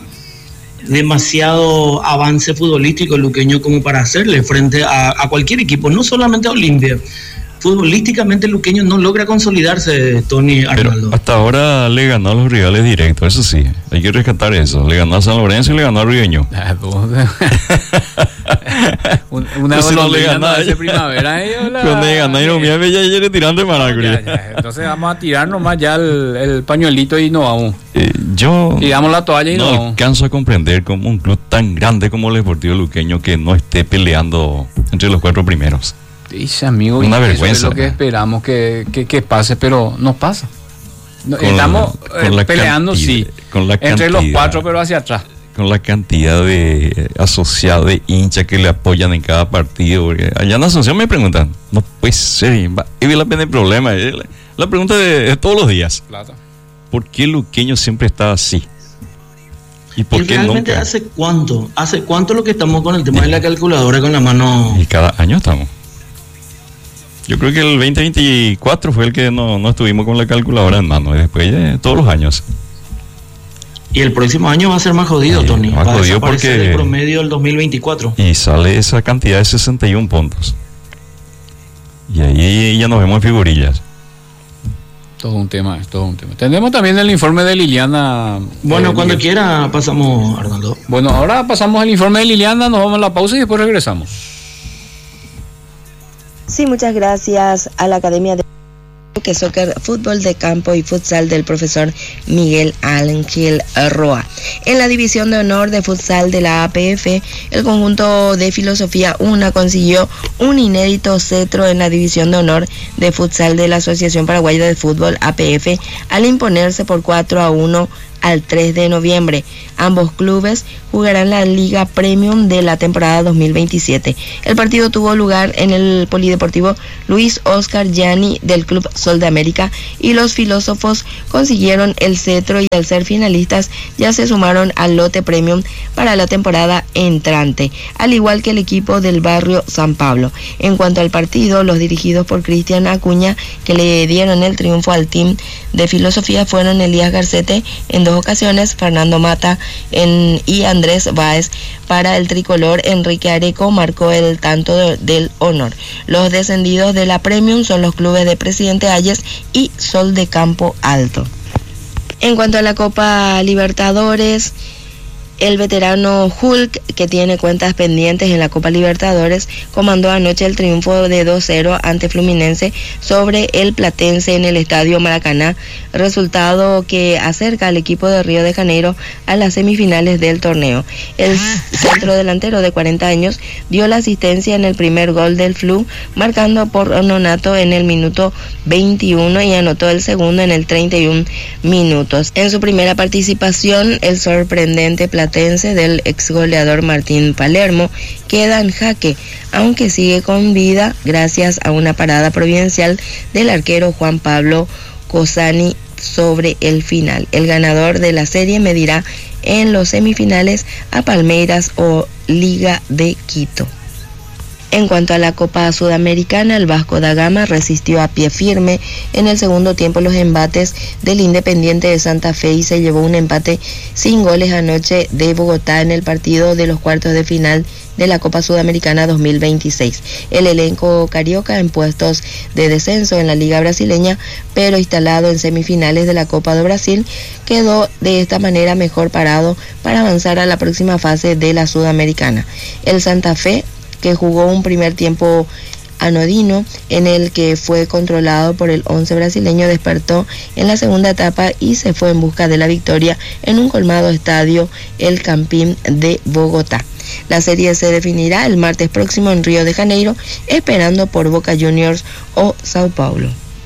demasiado avance futbolístico Luqueño como para hacerle frente a, a cualquier equipo, no solamente a Olimpia. Futbolísticamente Luqueño no logra consolidarse, Tony Pero Arnaldo. hasta ahora le ganó a los rivales directos, eso sí, hay que rescatar eso. Le ganó a San Lorenzo y le ganó a Rigueño. Ah, pues, Un- una Pues si no le golondrina gana, no hace primavera. ¿eh? Hola. Cuando le ganó y no me ya ya le tiran de maracuri. Ya, ya, entonces vamos a tirar nomás ya el, el pañuelito y no vamos. Eh, yo Tiramos la toalla y no no vamos. alcanzo a comprender como un club tan grande como el Deportivo Luqueño que no esté peleando entre los cuatro primeros. Dice amigo, Una y eso vergüenza, es lo que ¿no? esperamos que, que, que pase, pero no pasa. No, Con estamos la- con eh, la peleando, cantidad- sí, con la entre los cantidad. cuatro, pero hacia atrás. Con la cantidad de eh, asociados, de hinchas que le apoyan en cada partido. Porque allá en la Asunción me preguntan, no puede ser, va, y la pena el problema. eh, La, la pregunta de, de todos los días, Plata. ¿por qué Luqueño siempre está así? ¿Y por ¿Y qué realmente nunca? hace cuánto? ¿Hace cuánto lo que estamos con el tema de la calculadora con la mano? Y cada año estamos. Yo creo que el veinte veinticuatro fue el que no, no estuvimos con la calculadora en mano, y después eh, todos los años. Y el próximo año va a ser más jodido, Sí, Tony. más Va a jodido desaparecer porque- el promedio del dos mil veinticuatro. Y sale esa cantidad de sesenta y uno puntos. Y ahí ya nos vemos en figurillas. Todo un tema, es todo un tema. Tenemos también el informe de Liliana. Bueno, eh, cuando Miguel. quiera pasamos, Arnaldo. Bueno, ahora pasamos el informe de Liliana, nos vamos a la pausa y después regresamos. Sí, muchas gracias a la Academia de que Soccer, Fútbol de Campo y Futsal del profesor Miguel Ángel Roa. En la división de honor de futsal de la A P F, el conjunto de Filosofía uno consiguió un inédito cetro en la división de honor de futsal de la Asociación Paraguaya de Fútbol A P F al imponerse por cuatro a uno al tres de noviembre. Ambos clubes jugarán la Liga Premium de la temporada dos mil veintisiete. El partido tuvo lugar en el Polideportivo Luis Oscar Gianni del Club Sol de América y los filósofos consiguieron el cetro y al ser finalistas ya se sumaron al lote Premium para la temporada entrante, al igual que el equipo del barrio San Pablo. En cuanto al partido, los dirigidos por Cristian Acuña, que le dieron el triunfo al team de filosofía, fueron Elías Garcete en dos ocasiones, Fernando Mata en, y Andrés Báez. Para el tricolor, Enrique Areco marcó el tanto de, del honor. Los descendidos de la Premium son los clubes de Presidente Hayes y Sol de Campo Alto. En cuanto a la Copa Libertadores, el veterano Hulk, que tiene cuentas pendientes en la Copa Libertadores, comandó anoche el triunfo de dos cero ante Fluminense sobre el Platense en el Estadio Maracaná, resultado que acerca al equipo de Río de Janeiro a las semifinales del torneo. El centro delantero de cuarenta años dio la asistencia en el primer gol del Flu, marcando por Nonato en el minuto veintiuno y anotó el segundo en el treinta y uno minutos. En su primera participación, el sorprendente Platense del ex goleador Martín Palermo queda en jaque, aunque sigue con vida gracias a una parada providencial del arquero Juan Pablo Cosani sobre el final. El ganador de la serie medirá en los semifinales a Palmeiras o Liga de Quito. En cuanto a la Copa Sudamericana, el Vasco da Gama resistió a pie firme en el segundo tiempo los embates del Independiente de Santa Fe y se llevó un empate sin goles anoche de Bogotá en el partido de los cuartos de final de la Copa Sudamericana dos mil veintiséis. El elenco carioca en puestos de descenso en la Liga Brasileña, pero instalado en semifinales de la Copa de Brasil, quedó de esta manera mejor parado para avanzar a la próxima fase de la Sudamericana. El Santa Fe, que jugó un primer tiempo anodino en el que fue controlado por el once brasileño, despertó en la segunda etapa y se fue en busca de la victoria en un colmado estadio, el Campín de Bogotá. La serie se definirá el martes próximo en Río de Janeiro, esperando por Boca Juniors o Sao Paulo.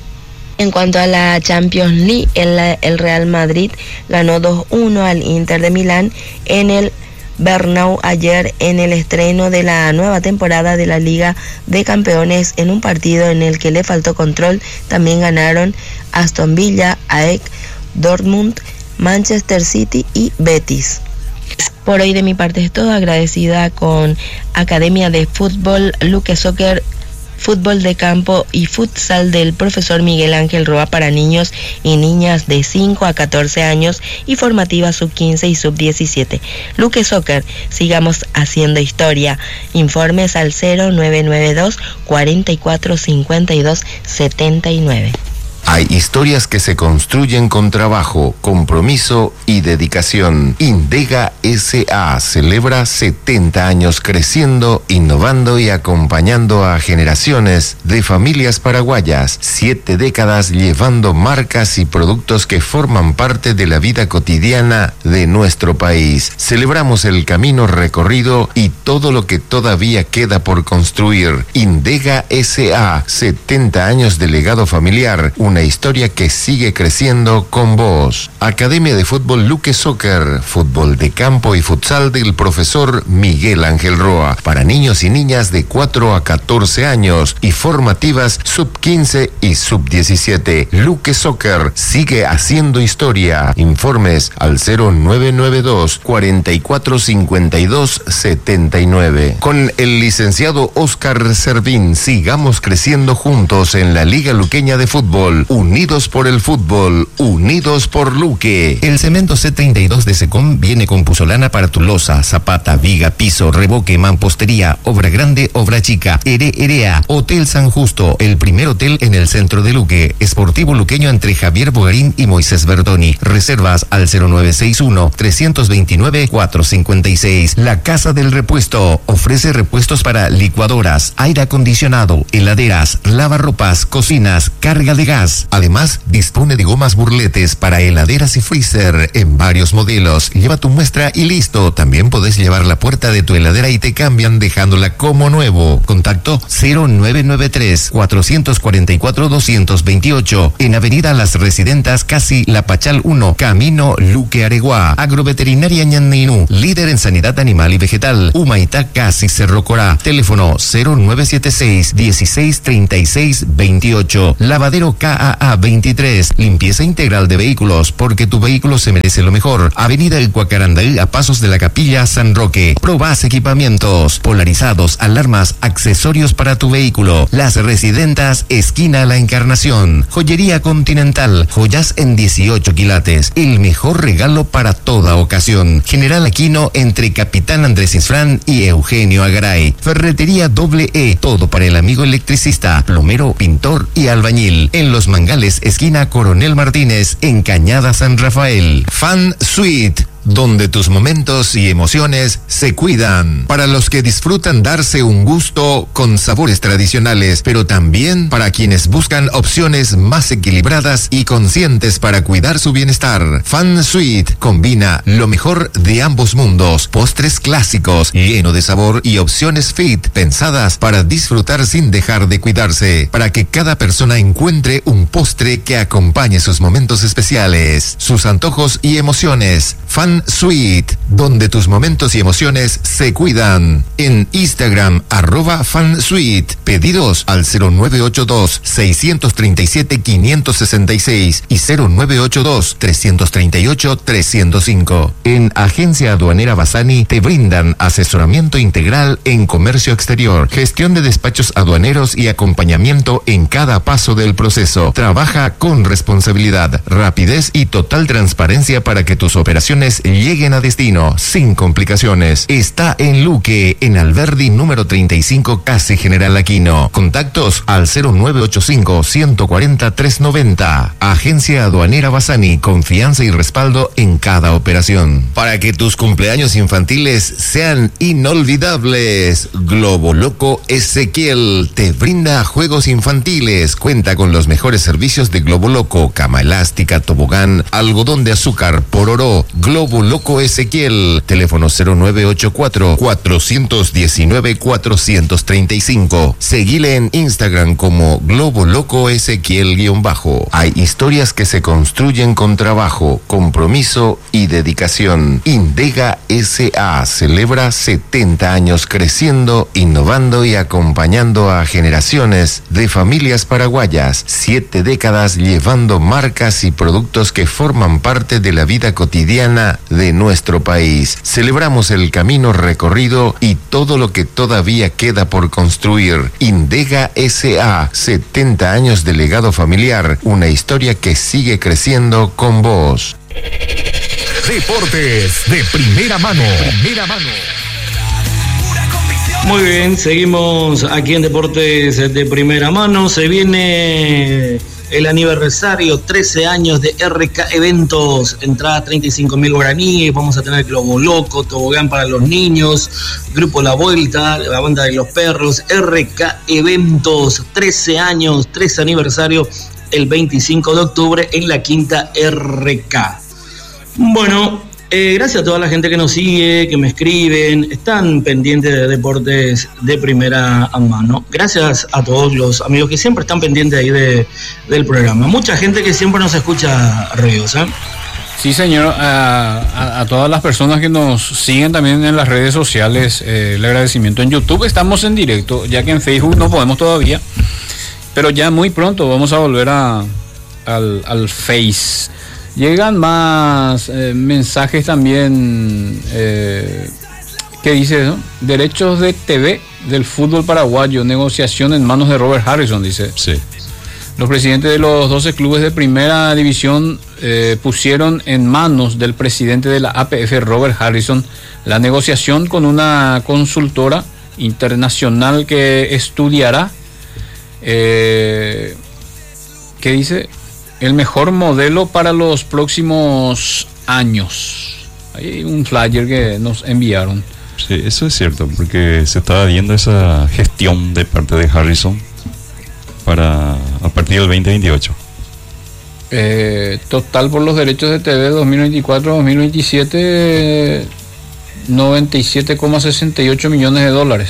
En cuanto a la Champions League, el, el Real Madrid ganó dos uno al Inter de Milán en el Bernabéu ayer en el estreno de la nueva temporada de la Liga de Campeones, en un partido en el que le faltó control. También ganaron Aston Villa, A E K, Dortmund, Manchester City y Betis. Por hoy de mi parte es todo, agradecida con Academia de Fútbol, Luque Soccer, Fútbol de Campo y Futsal del profesor Miguel Ángel Roa para niños y niñas de cinco a catorce años y formativa sub quince y sub diecisiete. Luque Soccer, sigamos haciendo historia. Informes al cero nueve nueve dos, cuatro cuatro cinco dos, siete nueve. Hay historias que se construyen con trabajo, compromiso y dedicación. Indega S A celebra setenta años creciendo, innovando y acompañando a generaciones de familias paraguayas. Siete décadas llevando marcas y productos que forman parte de la vida cotidiana de nuestro país. Celebramos el camino recorrido y todo lo que todavía queda por construir. Indega S A, setenta años de legado familiar. Una historia que sigue creciendo con vos. Academia de Fútbol Luque Soccer, fútbol de campo y futsal del profesor Miguel Ángel Roa, para niños y niñas de cuatro a catorce años y formativas sub quince y sub diecisiete. Luque Soccer sigue haciendo historia. Informes al cero nueve nueve dos, cuatro cuatro cinco dos, siete nueve. Con el licenciado Oscar Servín, sigamos creciendo juntos en la Liga Luqueña de Fútbol. Unidos por el fútbol, unidos por Luque. El cemento C treinta y dos de Secom viene con puzolana para tu losa, zapata, viga, piso, revoque, mampostería, obra grande, obra chica. Ere Erea, Hotel San Justo, el primer hotel en el centro de Luque. Esportivo luqueño entre Javier Bogarín y Moisés Verdoni. Reservas al cero nueve seis uno, tres dos nueve, cuatro cinco seis. La Casa del Repuesto ofrece repuestos para licuadoras, aire acondicionado, heladeras, lavarropas, cocinas, carga de gas. más. Además, dispone de gomas burletes para heladeras y freezer en varios modelos. Lleva tu muestra y listo. También podés llevar la puerta de tu heladera y te cambian dejándola como nuevo. Contacto cero nueve nueve tres, cuatro cuatro cuatro, dos dos ocho en Avenida Las Residentas, Casi La Pachal uno, Camino Luque Areguá. Agroveterinaria Ñandinú, líder en sanidad animal y vegetal. Humaitá, Casi Cerro Corá. Teléfono cero nueve siete seis, dieciséis treinta y seis veintiocho. Lavadero K A A veintitrés. Limpieza integral de vehículos, porque tu vehículo se merece lo mejor. Avenida El Cuacarandaí, a pasos de la Capilla San Roque. Probás equipamientos, polarizados, alarmas, accesorios para tu vehículo. Las Residentas, esquina La Encarnación. Joyería Continental, joyas en dieciocho quilates. El mejor regalo para toda ocasión. General Aquino, entre Capitán Andrés Isfrán y Eugenio Agaray. Ferretería Doble E, todo para el amigo electricista, plomero, pintor y albañil. En Los Mangales, esquina Coronel Martínez, en Cañada San Rafael. Fan Suite, donde tus momentos y emociones se cuidan. Para los que disfrutan darse un gusto con sabores tradicionales, pero también para quienes buscan opciones más equilibradas y conscientes para cuidar su bienestar. Fan Suite combina lo mejor de ambos mundos. Postres clásicos, lleno de sabor, y opciones fit, pensadas para disfrutar sin dejar de cuidarse, para que cada persona encuentre un postre que acompañe sus momentos especiales, sus antojos y emociones. Fan Suite, donde tus momentos y emociones se cuidan. En Instagram, arroba FanSuite. Pedidos al cero nueve ocho dos, seis tres siete, cinco seis seis y cero nueve ocho dos, tres tres ocho, tres cero cinco. En Agencia Aduanera Bassani te brindan asesoramiento integral en comercio exterior, gestión de despachos aduaneros y acompañamiento en cada paso del proceso. Trabaja con responsabilidad, rapidez y total transparencia para que tus operaciones lleguen a destino sin complicaciones. Está en Luque, en Alberdi número treinta y cinco, Casi General Aquino. Contactos al cero nueve ocho cinco, uno cuatro cero, tres nueve cero. Agencia Aduanera Bassani, confianza y respaldo en cada operación. Para que tus cumpleaños infantiles sean inolvidables, Globo Loco Ezequiel te brinda juegos infantiles. Cuenta con los mejores servicios de Globo Loco: cama elástica, tobogán, algodón de azúcar, pororó. Globo Loco Ezequiel. Teléfono cero nueve ocho cuatro, cuatro uno nueve, cuatro tres cinco. Seguile en Instagram como Globo Loco Ezequiel-bajo. Hay historias que se construyen con trabajo, compromiso y dedicación. Indega S A celebra setenta años creciendo, innovando y acompañando a generaciones de familias paraguayas. Siete décadas llevando marcas y productos que forman parte de la vida cotidiana de nuestro país. Celebramos el camino recorrido y todo lo que todavía queda por construir. Indega S A, setenta años de legado familiar, una historia que sigue creciendo con vos. Deportes de primera mano. Primera mano. Muy bien, seguimos aquí en Deportes de primera mano. Se viene el aniversario, trece años de R K Eventos, entrada treinta y cinco mil guaraníes, vamos a tener Globo Loco, tobogán para los niños, Grupo La Vuelta, la banda de los perros, R K Eventos, trece años, trece aniversario, el veinticinco de octubre en la Quinta R K. Bueno, eh, gracias a toda la gente que nos sigue, que me escriben, están pendientes de Deportes de primera mano. Gracias a todos los amigos que siempre están pendientes ahí de, del programa. Mucha gente que siempre nos escucha, Ríos, ¿eh? Sí, señor. A, a, a todas las personas que nos siguen también en las redes sociales, eh, el agradecimiento. En YouTube estamos en directo, ya que en Facebook no podemos todavía, pero ya muy pronto vamos a volver a, al, al Face. Llegan más eh, mensajes también, eh, ¿qué dice eso? Derechos de T V del fútbol paraguayo, negociación en manos de Robert Harrison, dice. Sí. Los presidentes de los doce clubes de primera división eh, pusieron en manos del presidente de la A P F, Robert Harrison, la negociación con una consultora internacional que estudiará, eh, ¿qué dice? El mejor modelo para los próximos años. Hay un flyer que nos enviaron. Sí, eso es cierto, porque se estaba viendo esa gestión de parte de Harrison para a partir del veinte veintiocho. Eh, total por los derechos de T V dos mil veinticuatro dos mil veintisiete, noventa y siete coma sesenta y ocho millones de dólares.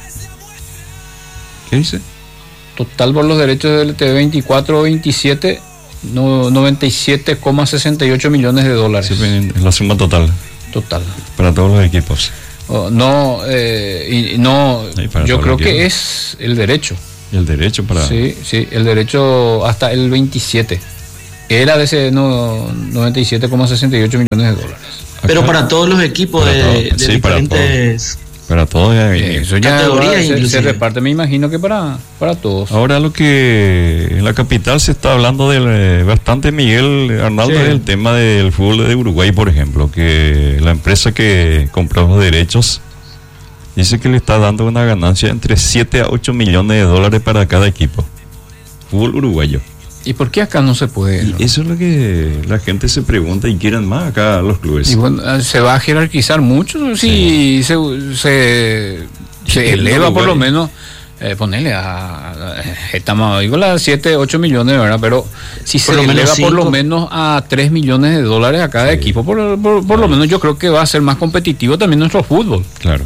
¿Qué dice? Total por los derechos de T V veinticuatro veintisiete, no, noventa y siete coma sesenta y ocho millones de dólares. Sí, es la suma total. Total. Para todos los equipos. Oh, no, eh, y, no sí, yo creo que es el derecho. El derecho para... Sí, sí, el derecho hasta el veintisiete. Era de ese no, noventa y siete coma sesenta y ocho millones de dólares. Pero para todos los equipos para de, todo, de sí, diferentes... Para todos. Eh, eso ya categorías se, se reparte, me imagino que para, para todos. Ahora lo que en la capital se está hablando de, bastante, Miguel Arnaldo, sí. Es el tema del fútbol de Uruguay, por ejemplo, que la empresa que compró los derechos dice que le está dando una ganancia entre siete a ocho millones de dólares para cada equipo. Fútbol uruguayo. ¿Y por qué acá no se puede? Y eso es lo que la gente se pregunta y quieren más acá los clubes. Y bueno, se va a jerarquizar mucho si sí. se, se, se eleva por lo menos, eh, ponerle a, a estamos digo las siete, ocho millones, ¿verdad? Pero si se eleva por lo menos a tres millones de dólares a cada sí. equipo, por, por, por lo menos yo creo que va a ser más competitivo también nuestro fútbol. Claro.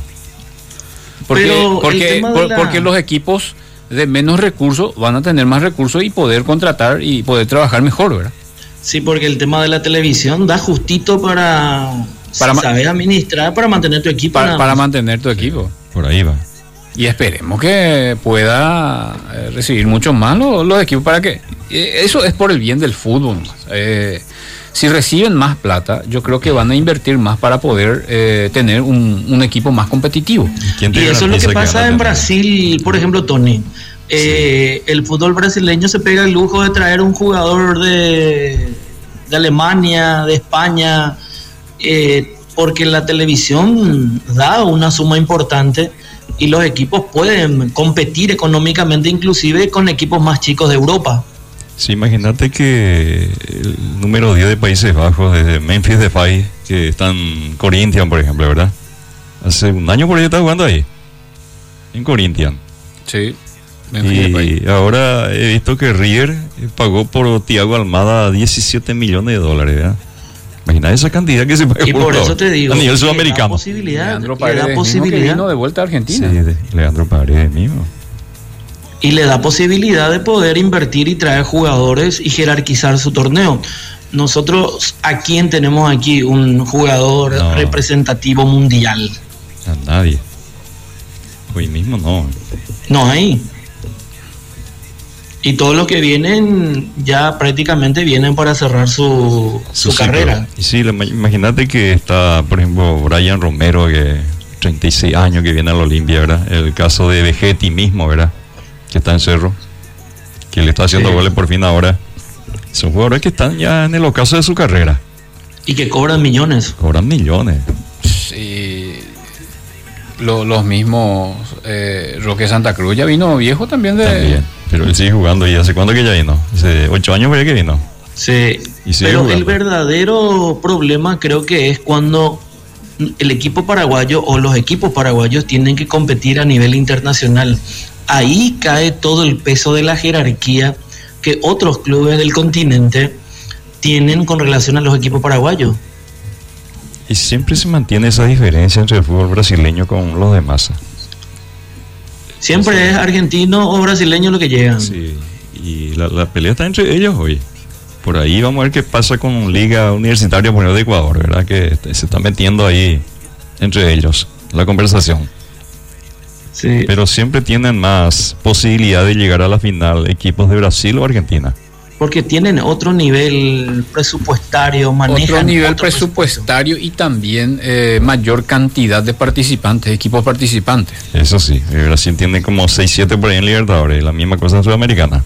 Porque, porque, por, la... porque los equipos de menos recursos van a tener más recursos y poder contratar y poder trabajar mejor, ¿verdad? Sí, porque el tema de la televisión da justito para, para saber administrar, para mantener tu equipo. Para, para mantener tu equipo. Por ahí va. Y esperemos que pueda eh, recibir mucho más los, los equipos para que... Eh, eso es por el bien del fútbol. Eh, si reciben más plata, yo creo que van a invertir más para poder eh, tener un, un equipo más competitivo. Y eso es lo que pasa en Brasil, por ejemplo, Tony. Eh, sí. El fútbol brasileño se pega el lujo de traer un jugador de, de Alemania, de España, eh, porque la televisión da una suma importante y los equipos pueden competir económicamente inclusive con equipos más chicos de Europa. Sí, imagínate que el número diez de Países Bajos, desde Memphis Depay, que están en Corinthians, por ejemplo, ¿verdad? Hace un año por ahí está jugando ahí, en Corinthians. Sí. Y ahora he visto que River pagó por Thiago Almada diecisiete millones de dólares, ¿verdad? Imagina esa cantidad que se paga. Y por, por eso te digo, a nivel sudamericano. Da posibilidad, Leandro Paredes, da posibilidad. Que vino de vuelta a Argentina. Sí, de Leandro Paredes mismo. Y le da posibilidad de poder invertir y traer jugadores y jerarquizar su torneo. Nosotros, ¿a quién tenemos aquí un jugador no. representativo mundial? A nadie. Hoy mismo no. No hay. Y todos los que vienen ya prácticamente vienen para cerrar su, su, su carrera. Y sí, imagínate que está, por ejemplo, Brian Romero, que treinta y seis años, que viene a la Olimpia, ¿verdad? El caso de Vegetti mismo, ¿verdad? Que está en Cerro, que le está haciendo sí. goles por fin ahora. Son jugadores que están ya en el ocaso de su carrera. Y que cobran millones. Cobran millones. Sí. Lo, los mismos, eh, Roque Santa Cruz ya vino viejo también de... También, pero él sigue jugando. ¿Y hace cuándo que ya vino? Hace ocho años fue que vino. Sí, pero jugando. El verdadero problema creo que es cuando el equipo paraguayo o los equipos paraguayos tienen que competir a nivel internacional. Ahí cae todo el peso de la jerarquía que otros clubes del continente tienen con relación a los equipos paraguayos. Y siempre se mantiene esa diferencia entre el fútbol brasileño con los demás. Siempre sí. Es argentino o brasileño lo que llegan. Sí, y la, la pelea está entre ellos hoy. Por ahí vamos a ver qué pasa con Liga Universitaria de Ecuador, ¿verdad? Que se está metiendo ahí entre ellos la conversación. Sí. Pero siempre tienen más posibilidad de llegar a la final equipos de Brasil o Argentina. Porque tienen otro nivel presupuestario, manejan otro nivel otro presupuestario y también eh, mayor cantidad de participantes, equipos participantes. Eso sí, Brasil tiene como seis, siete por ahí en Libertadores, la misma cosa en Sudamericana.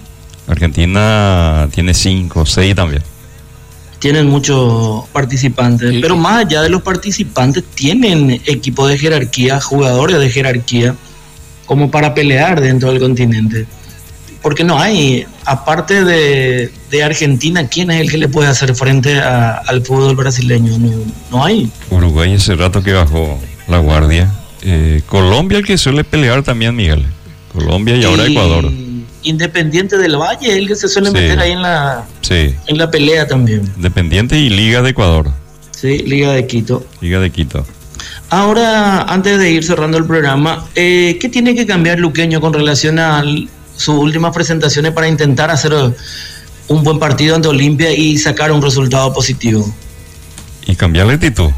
Argentina tiene cinco, seis también. Tienen muchos participantes, sí. Pero más allá de los participantes tienen equipos de jerarquía, jugadores de jerarquía, como para pelear dentro del continente. Porque no hay, aparte de, de Argentina, ¿quién es el que le puede hacer frente a, al fútbol brasileño? No, no hay. Uruguay ese rato que bajó la guardia. Eh, Colombia el que suele pelear también, Miguel. Colombia y, y ahora Ecuador. Independiente del Valle, el que se suele Sí. meter ahí en la, Sí, en la pelea también. Independiente y Liga de Ecuador. Sí, Liga de Quito. Liga de Quito. Ahora, antes de ir cerrando el programa, eh, ¿qué tiene que cambiar Luqueño con relación a sus últimas presentaciones para intentar hacer un buen partido ante Olimpia y sacar un resultado positivo? Y cambiar la actitud.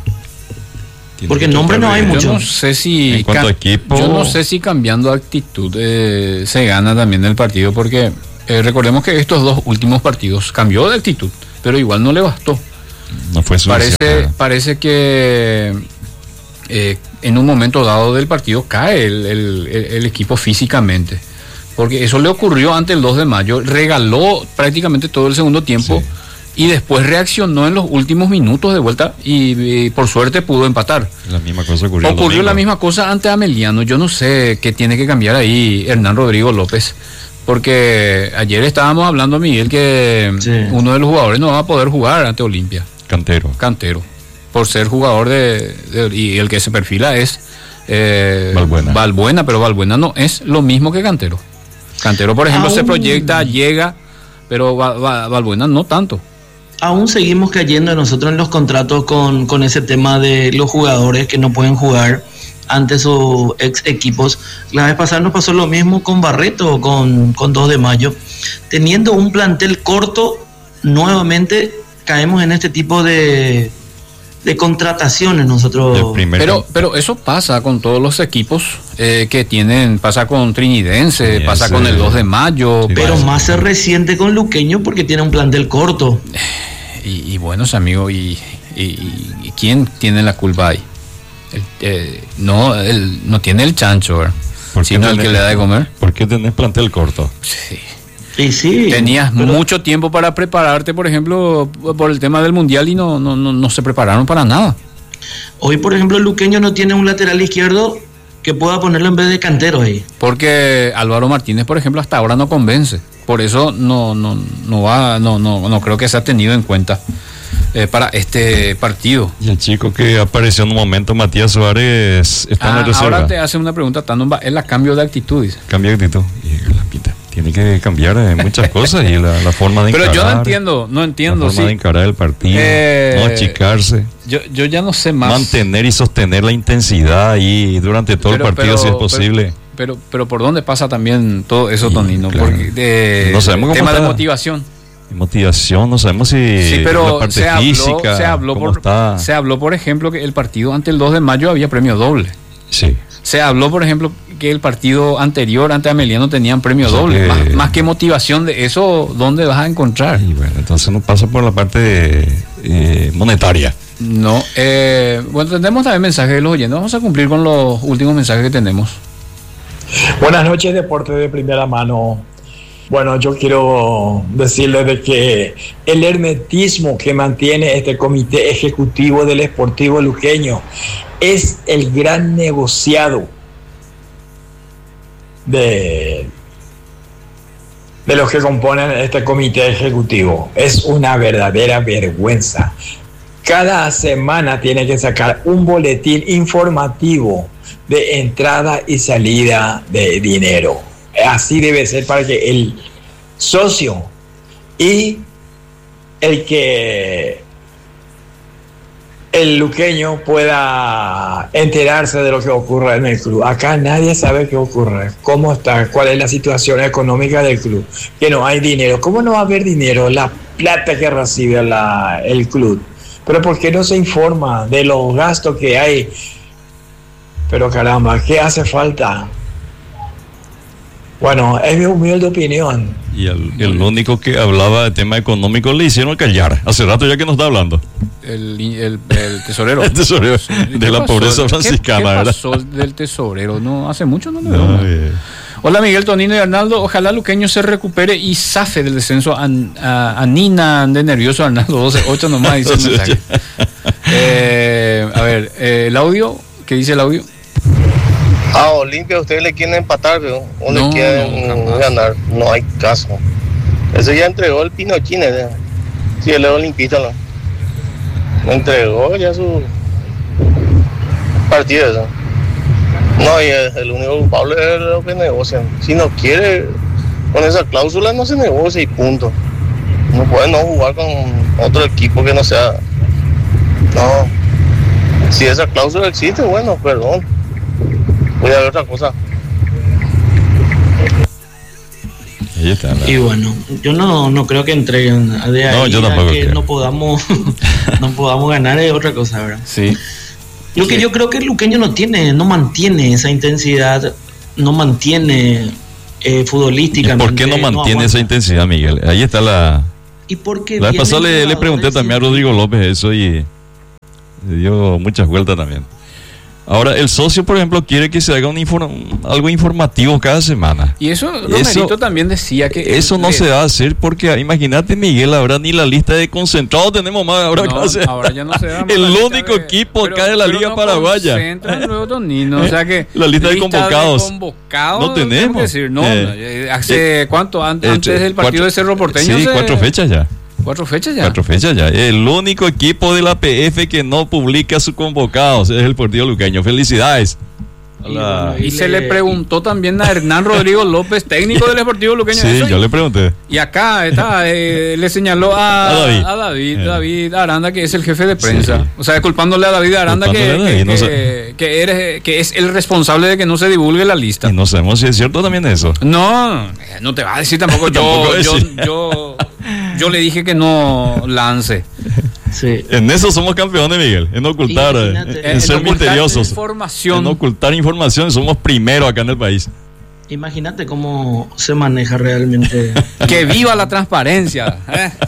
Tiene Porque que nombre no hay tratar de- mucho. Yo no sé si En cuanto ca- a equipo- yo no sé si cambiando actitud eh, se gana también el partido, porque eh, recordemos que estos dos últimos partidos cambió de actitud, pero igual no le bastó. No fue Parece, suficiente. parece que eh, en un momento dado del partido cae el, el- el- el equipo físicamente, porque eso le ocurrió ante el dos de mayo, regaló prácticamente todo el segundo tiempo. Sí. Y después reaccionó en los últimos minutos de vuelta y, y por suerte pudo empatar. La misma cosa ocurrió. el Ocurrió la domingo. misma cosa ante Ameliano. Yo no sé qué tiene que cambiar ahí Hernán Rodrigo López. Porque ayer estábamos hablando, Miguel, que Sí. uno de los jugadores no va a poder jugar ante Olimpia. Cantero. Cantero. Por ser jugador de, de- y el que se perfila es eh, Balbuena. Balbuena, pero Balbuena no es lo mismo que Cantero. Cantero, por ejemplo, se Aún- proyecta, llega, pero Ba- Ba- Balbuena no tanto. Aún seguimos cayendo nosotros en los contratos con, con ese tema de los jugadores que no pueden jugar ante sus ex equipos. La vez pasada nos pasó lo mismo con Barreto, con, con dos de mayo. Teniendo un plantel corto, nuevamente caemos en este tipo de, de contrataciones nosotros. El primer Pero, cam- pero eso pasa con todos los equipos eh, que tienen, pasa con Trinidense, Trinidense. pasa con el dos de mayo, Sí, Pero pasa- más se resiente con Luqueño porque tiene un plantel corto. y, y buenos amigos, y, y, y- y quién tiene la culpa ahí? El, eh, no, el, no tiene el chancho, ¿verdad? ¿Por qué Sino el tenés- que le da de comer. ¿Por qué tenés plantel corto? Sí. Y sí, Tenías pero- mucho tiempo para prepararte, por ejemplo, por el tema del mundial y no, no, no, no se prepararon para nada. Hoy, por ejemplo, Luqueño no tiene un lateral izquierdo que pueda ponerlo en vez de Cantero ahí. Porque Álvaro Martínez, por ejemplo, hasta ahora no convence. Por eso no, no, no va, no, no, no creo que se ha tenido en cuenta eh, para este partido. Y el chico que apareció en un momento, Matías Suárez, está en la Ah, reserva. ahora te hace una pregunta, Tano, es la cambio de actitud, dice. Cambia de actitud. Y la pinta. Tiene que cambiar eh, muchas cosas y la, la forma de Pero encarar. yo no entiendo, no entiendo, La forma sí. de encarar el partido. Eh, no achicarse. Yo, yo ya no sé más. Mantener y sostener la intensidad ahí durante todo Pero- el partido pero- si es pero- posible. Pero, pero por dónde pasa también todo eso, Sí, Tonino, claro. porque de, No sabemos cómo tema de está. motivación. Y motivación, no sabemos si Sí, la pero parte se habló, física, se habló cómo por, está. se habló, por ejemplo, que el partido ante el dos de mayo había premio doble. Sí. Se habló, por ejemplo, que el partido anterior ante Ameliano tenían premio O sea doble. que- Más, más que motivación de eso, ¿dónde vas a encontrar? Y bueno, entonces no pasa por la parte eh, monetaria. No. Eh, bueno, tenemos también mensajes de los oyentes. Vamos a cumplir con los últimos mensajes que tenemos. Buenas noches, Deporte de Primera Mano. Bueno, yo quiero decirles de que el hermetismo que mantiene este comité ejecutivo del Sportivo Luqueño es el gran negociado de, de los que componen este comité ejecutivo. Es una verdadera vergüenza. Cada semana tiene que sacar un boletín informativo de entrada y salida de dinero. Así debe ser para que el socio y el que el luqueño pueda enterarse de lo que ocurre en el club. Acá nadie sabe qué ocurre, cómo está, cuál es la situación económica del club, que no hay dinero. ¿Cómo no va a haber dinero? La plata que recibe la, el club. Pero ¿por qué no se informa de los gastos que hay? Pero caramba, ¿qué hace falta? Bueno, es mi humilde opinión. Y el, el único que hablaba de tema económico le hicieron callar. Hace rato ya que nos está hablando. El, el, el tesorero. El tesorero ¿Qué de la pasó? pobreza ¿Qué- franciscana, ¿Qué, ¿verdad? pasó del tesorero? No, hace mucho no le veo. No, eh, Hola Miguel, Tonino y Arnaldo, ojalá Luqueño se recupere y zafe del descenso a, a, a Nina de nervioso Arnaldo doce ocho nomás dice el mensaje. Eh, a ver, eh, el audio, ¿qué dice el audio? A Olimpia ustedes le quieren empatar, pero o No, le quieren no, jamás. ganar, no hay caso. Eso ya entregó el Pinochín, ¿eh? Sí, el olimpista no. No entregó ya su partido eso. No, y el, el único culpable es lo que negocian. Si no quiere con esa cláusula no se negocia y punto. No puede no jugar con otro equipo que no sea. No. Si esa cláusula existe, bueno, perdón. Voy a ver otra cosa. Ahí está, ¿no? Y bueno, yo no, no creo que entreguen de ahí No, yo tampoco a que creo. no podamos no podamos ganar es otra cosa, ¿verdad? Sí. Lo que yo creo que el luqueño no tiene, no mantiene esa intensidad, no mantiene eh, futbolísticamente. ¿Por qué no mantiene aguanta. esa intensidad, Miguel? Ahí está la... Y porque La vez vienen pasada le, le jugadores pregunté también a Rodrigo López eso y le dio muchas vueltas también. Ahora, el socio, por ejemplo, quiere que se haga un inform- algo informativo cada semana. Y eso, Romerito también decía que... Eso no le- se va a hacer porque, imagínate, Miguel, ahora ni la lista de concentrados tenemos más. Ahora, No, casi- ahora ya no se da más el la lista único de- equipo pero- acá de la pero Liga no Paraguaya. concentran luego, Tonino, o sea que La lista de convocados. convocados, No tenemos. tengo que decir, no, Eh, no, hace cuánto antes, eh, antes del partido cuatro- de Cerro Porteño. Sí, se- cuatro fechas ya. Cuatro fechas ya. Cuatro fechas ya. El único equipo de la P F que no publica sus convocados es el Partido Luqueño. Felicidades. Y, bueno, y se le preguntó también a Hernán Rodrigo López, técnico del Deportivo Luqueño. Sí, eso, yo y- le pregunté. Y acá está, eh, le señaló a, A David. a David, Eh. David Aranda, que es el jefe de prensa. Sí. O sea, culpándole a David Aranda que, Culpándole a David, que, no que- sé. que eres- que es el responsable de que no se divulgue la lista. Y no sabemos si es cierto también eso. No, eh, no te va a decir tampoco. Yo, Tampoco yo, decir. yo, yo le dije que no lance. Sí. En eso somos campeones, Miguel. En ocultar, eh, Imagínate. en, En ser ocultar misteriosos. información. En ocultar información. Somos primeros acá en el país. Imagínate cómo se maneja realmente. Que viva la transparencia.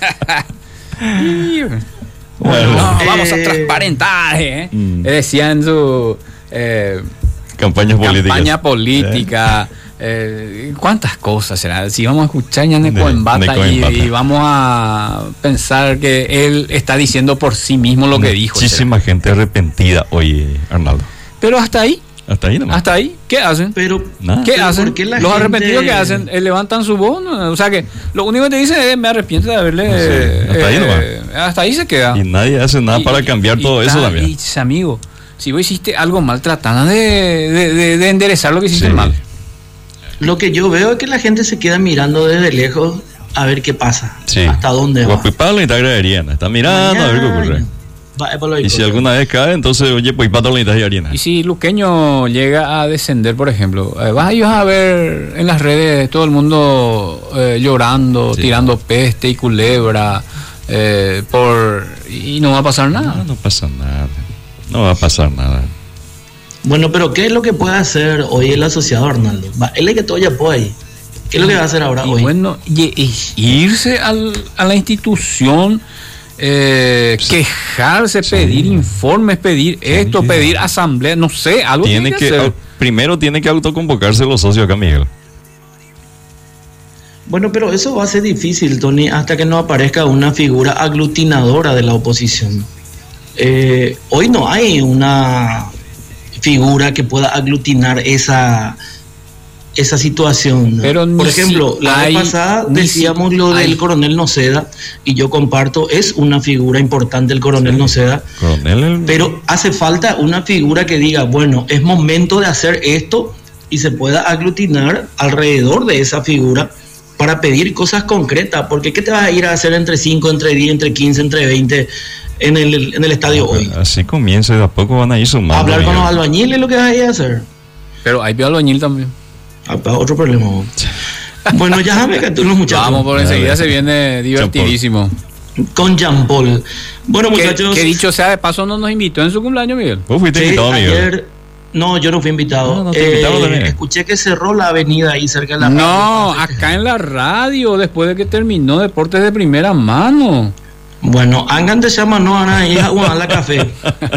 Y- Bueno, no, vamos a Eh, transparentar. ¿eh? Mm. Decía en su eh, campañas políticas. campaña política. eh, ¿Cuántas cosas será? Si vamos a escuchar ya Neco De- Embata Neco y, Embata. y vamos a pensar que él está diciendo por sí mismo lo que dijo. Muchísima gente arrepentida hoy, Arnaldo. será. Pero hasta ahí, Hasta ahí nomás. hasta ahí, ¿qué hacen? Pero, Nada. ¿Qué pero hacen? ¿por qué la Los gente- arrepentidos que hacen, eh, levantan su voz, ¿no? O sea que lo único que te dice es me arrepiento de haberle... Sí, hasta ahí nomás. eh, hasta ahí se queda. Y nadie hace nada Y- para y- cambiar y todo eso ta- también. Y, amigo, si vos hiciste algo mal, tratando de, de, de- de enderezar lo que hiciste Sí. mal. Lo que yo veo es que la gente se queda mirando desde lejos a ver qué pasa. Sí. Hasta dónde va. Guapipalo y Tagraeriana. Está mirando a ver qué ocurre. Va, es por lo Y si que- alguna vez cae, entonces, oye, pues pato la y Ariana. Y si Luqueño llega a descender, por ejemplo, eh, vas a ir a ver en las redes todo el mundo eh, llorando, Sí. tirando peste y culebra, eh, por y no va a pasar nada. No, no pasa nada. No va a pasar nada. Bueno, pero ¿qué es lo que puede hacer hoy el asociado Arnaldo? Va, él es que todo ya puede ahí. ¿Qué es lo que va a hacer ahora Y hoy? bueno, y- y irse al- a la institución, eh, quejarse, Sí. pedir informes, pedir esto, que- pedir asamblea, no sé, algo Tiene que, hacer. primero tiene que autoconvocarse los socios acá, Miguel. Bueno, pero eso va a ser difícil, Tony, hasta que no aparezca una figura aglutinadora de la oposición. Eh, hoy no hay una figura que pueda aglutinar esa esa situación. Pero Por ni ejemplo, si la hay- vez pasada ni decíamos si lo del hay. coronel Noceda, y yo comparto, es una figura importante el coronel Noceda, Coronel, el- pero hace falta una figura que diga, bueno, es momento de hacer esto y se pueda aglutinar alrededor de esa figura para pedir cosas concretas, porque ¿qué te vas a ir a hacer entre cinco, entre diez, entre quince, entre veinte en el, en el estadio hoy? así comienza y de a poco van a ir sumando. Hablar con Miguel. los albañiles es lo que vas a ir a hacer. Pero hay albañil también. Ah, pa- otro problema. Bueno, ya me que tú los muchachos. Vamos, por Dale. enseguida se viene divertidísimo. Con Jean Paul. Bueno, Que, muchachos. que dicho sea de paso, no nos invitó en su cumpleaños, Miguel. Vos fuiste sí, invitado, Miguel. ayer, no, yo no fui invitado. No, no te Eh, invitaron también. escuché que cerró la avenida ahí cerca de la No, radio. acá en la radio, después de que terminó Deportes de Primera Mano. Bueno, Angan te llama, no, Ana, y a la café.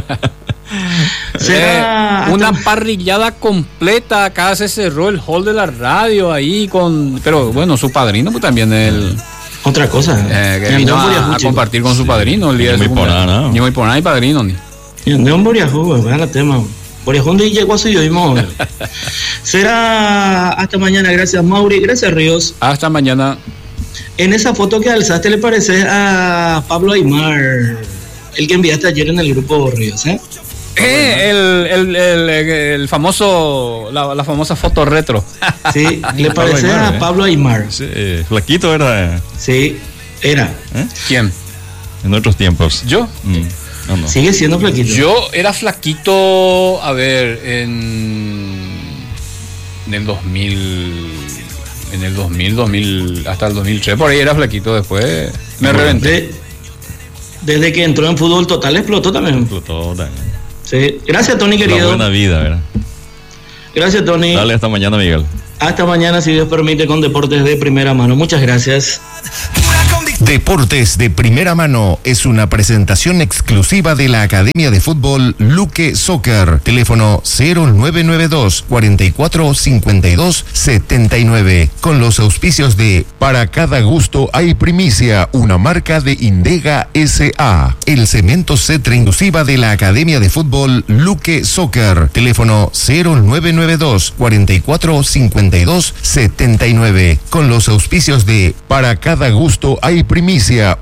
Será Eh, una parrillada completa, acá se cerró el hall de la radio ahí con, pero bueno, su padrino pues también el otra cosa. eh, que Y vino andó a, Boriajú, a chico. compartir con su padrino el día de Ni su muy por cumpleaños. nada, ¿no? Ni muy por nada y padrino ni. Y andó en Boriajú, güey, vean el tema. Boriajú de llegó a su yoísmo. Será hasta mañana, gracias Mauri, gracias Ríos. Hasta mañana. En esa foto que alzaste le parece a Pablo Aymar, el que enviaste ayer en el grupo Ríos, ¿eh? Eh, el, el, el, el famoso, la, la famosa foto retro. Sí, le parece a Aymar, Pablo Aymar. Sí, flaquito era. Sí, era. ¿Eh? ¿Quién? En otros tiempos. ¿Yo? Mm, no, no. Sigue siendo flaquito. Yo era flaquito, a ver, en, en el dos mil, en el dos mil, dos mil, hasta el dos mil tres, por ahí era flaquito, después me Bueno, reventé. De- desde que entró en fútbol total explotó también. Explotó también. Sí. Gracias, Tony, La querido. buena vida, ¿verdad? Gracias, Tony. Dale, hasta mañana, Miguel. Hasta mañana, si Dios permite, con Deportes de Primera Mano. Muchas gracias. Deportes de Primera Mano es una presentación exclusiva de la Academia de Fútbol Luque Soccer. Teléfono cero nueve nueve dos, cuatro cuatro cinco dos, siete nueve. Con los auspicios de Para cada gusto hay primicia, una marca de Indega S A. El cemento Cetra inclusiva de la Academia de Fútbol Luque Soccer. Teléfono cero nueve nueve dos, cuatro cuatro cinco dos, siete nueve. Con los auspicios de Para cada gusto hay primicia,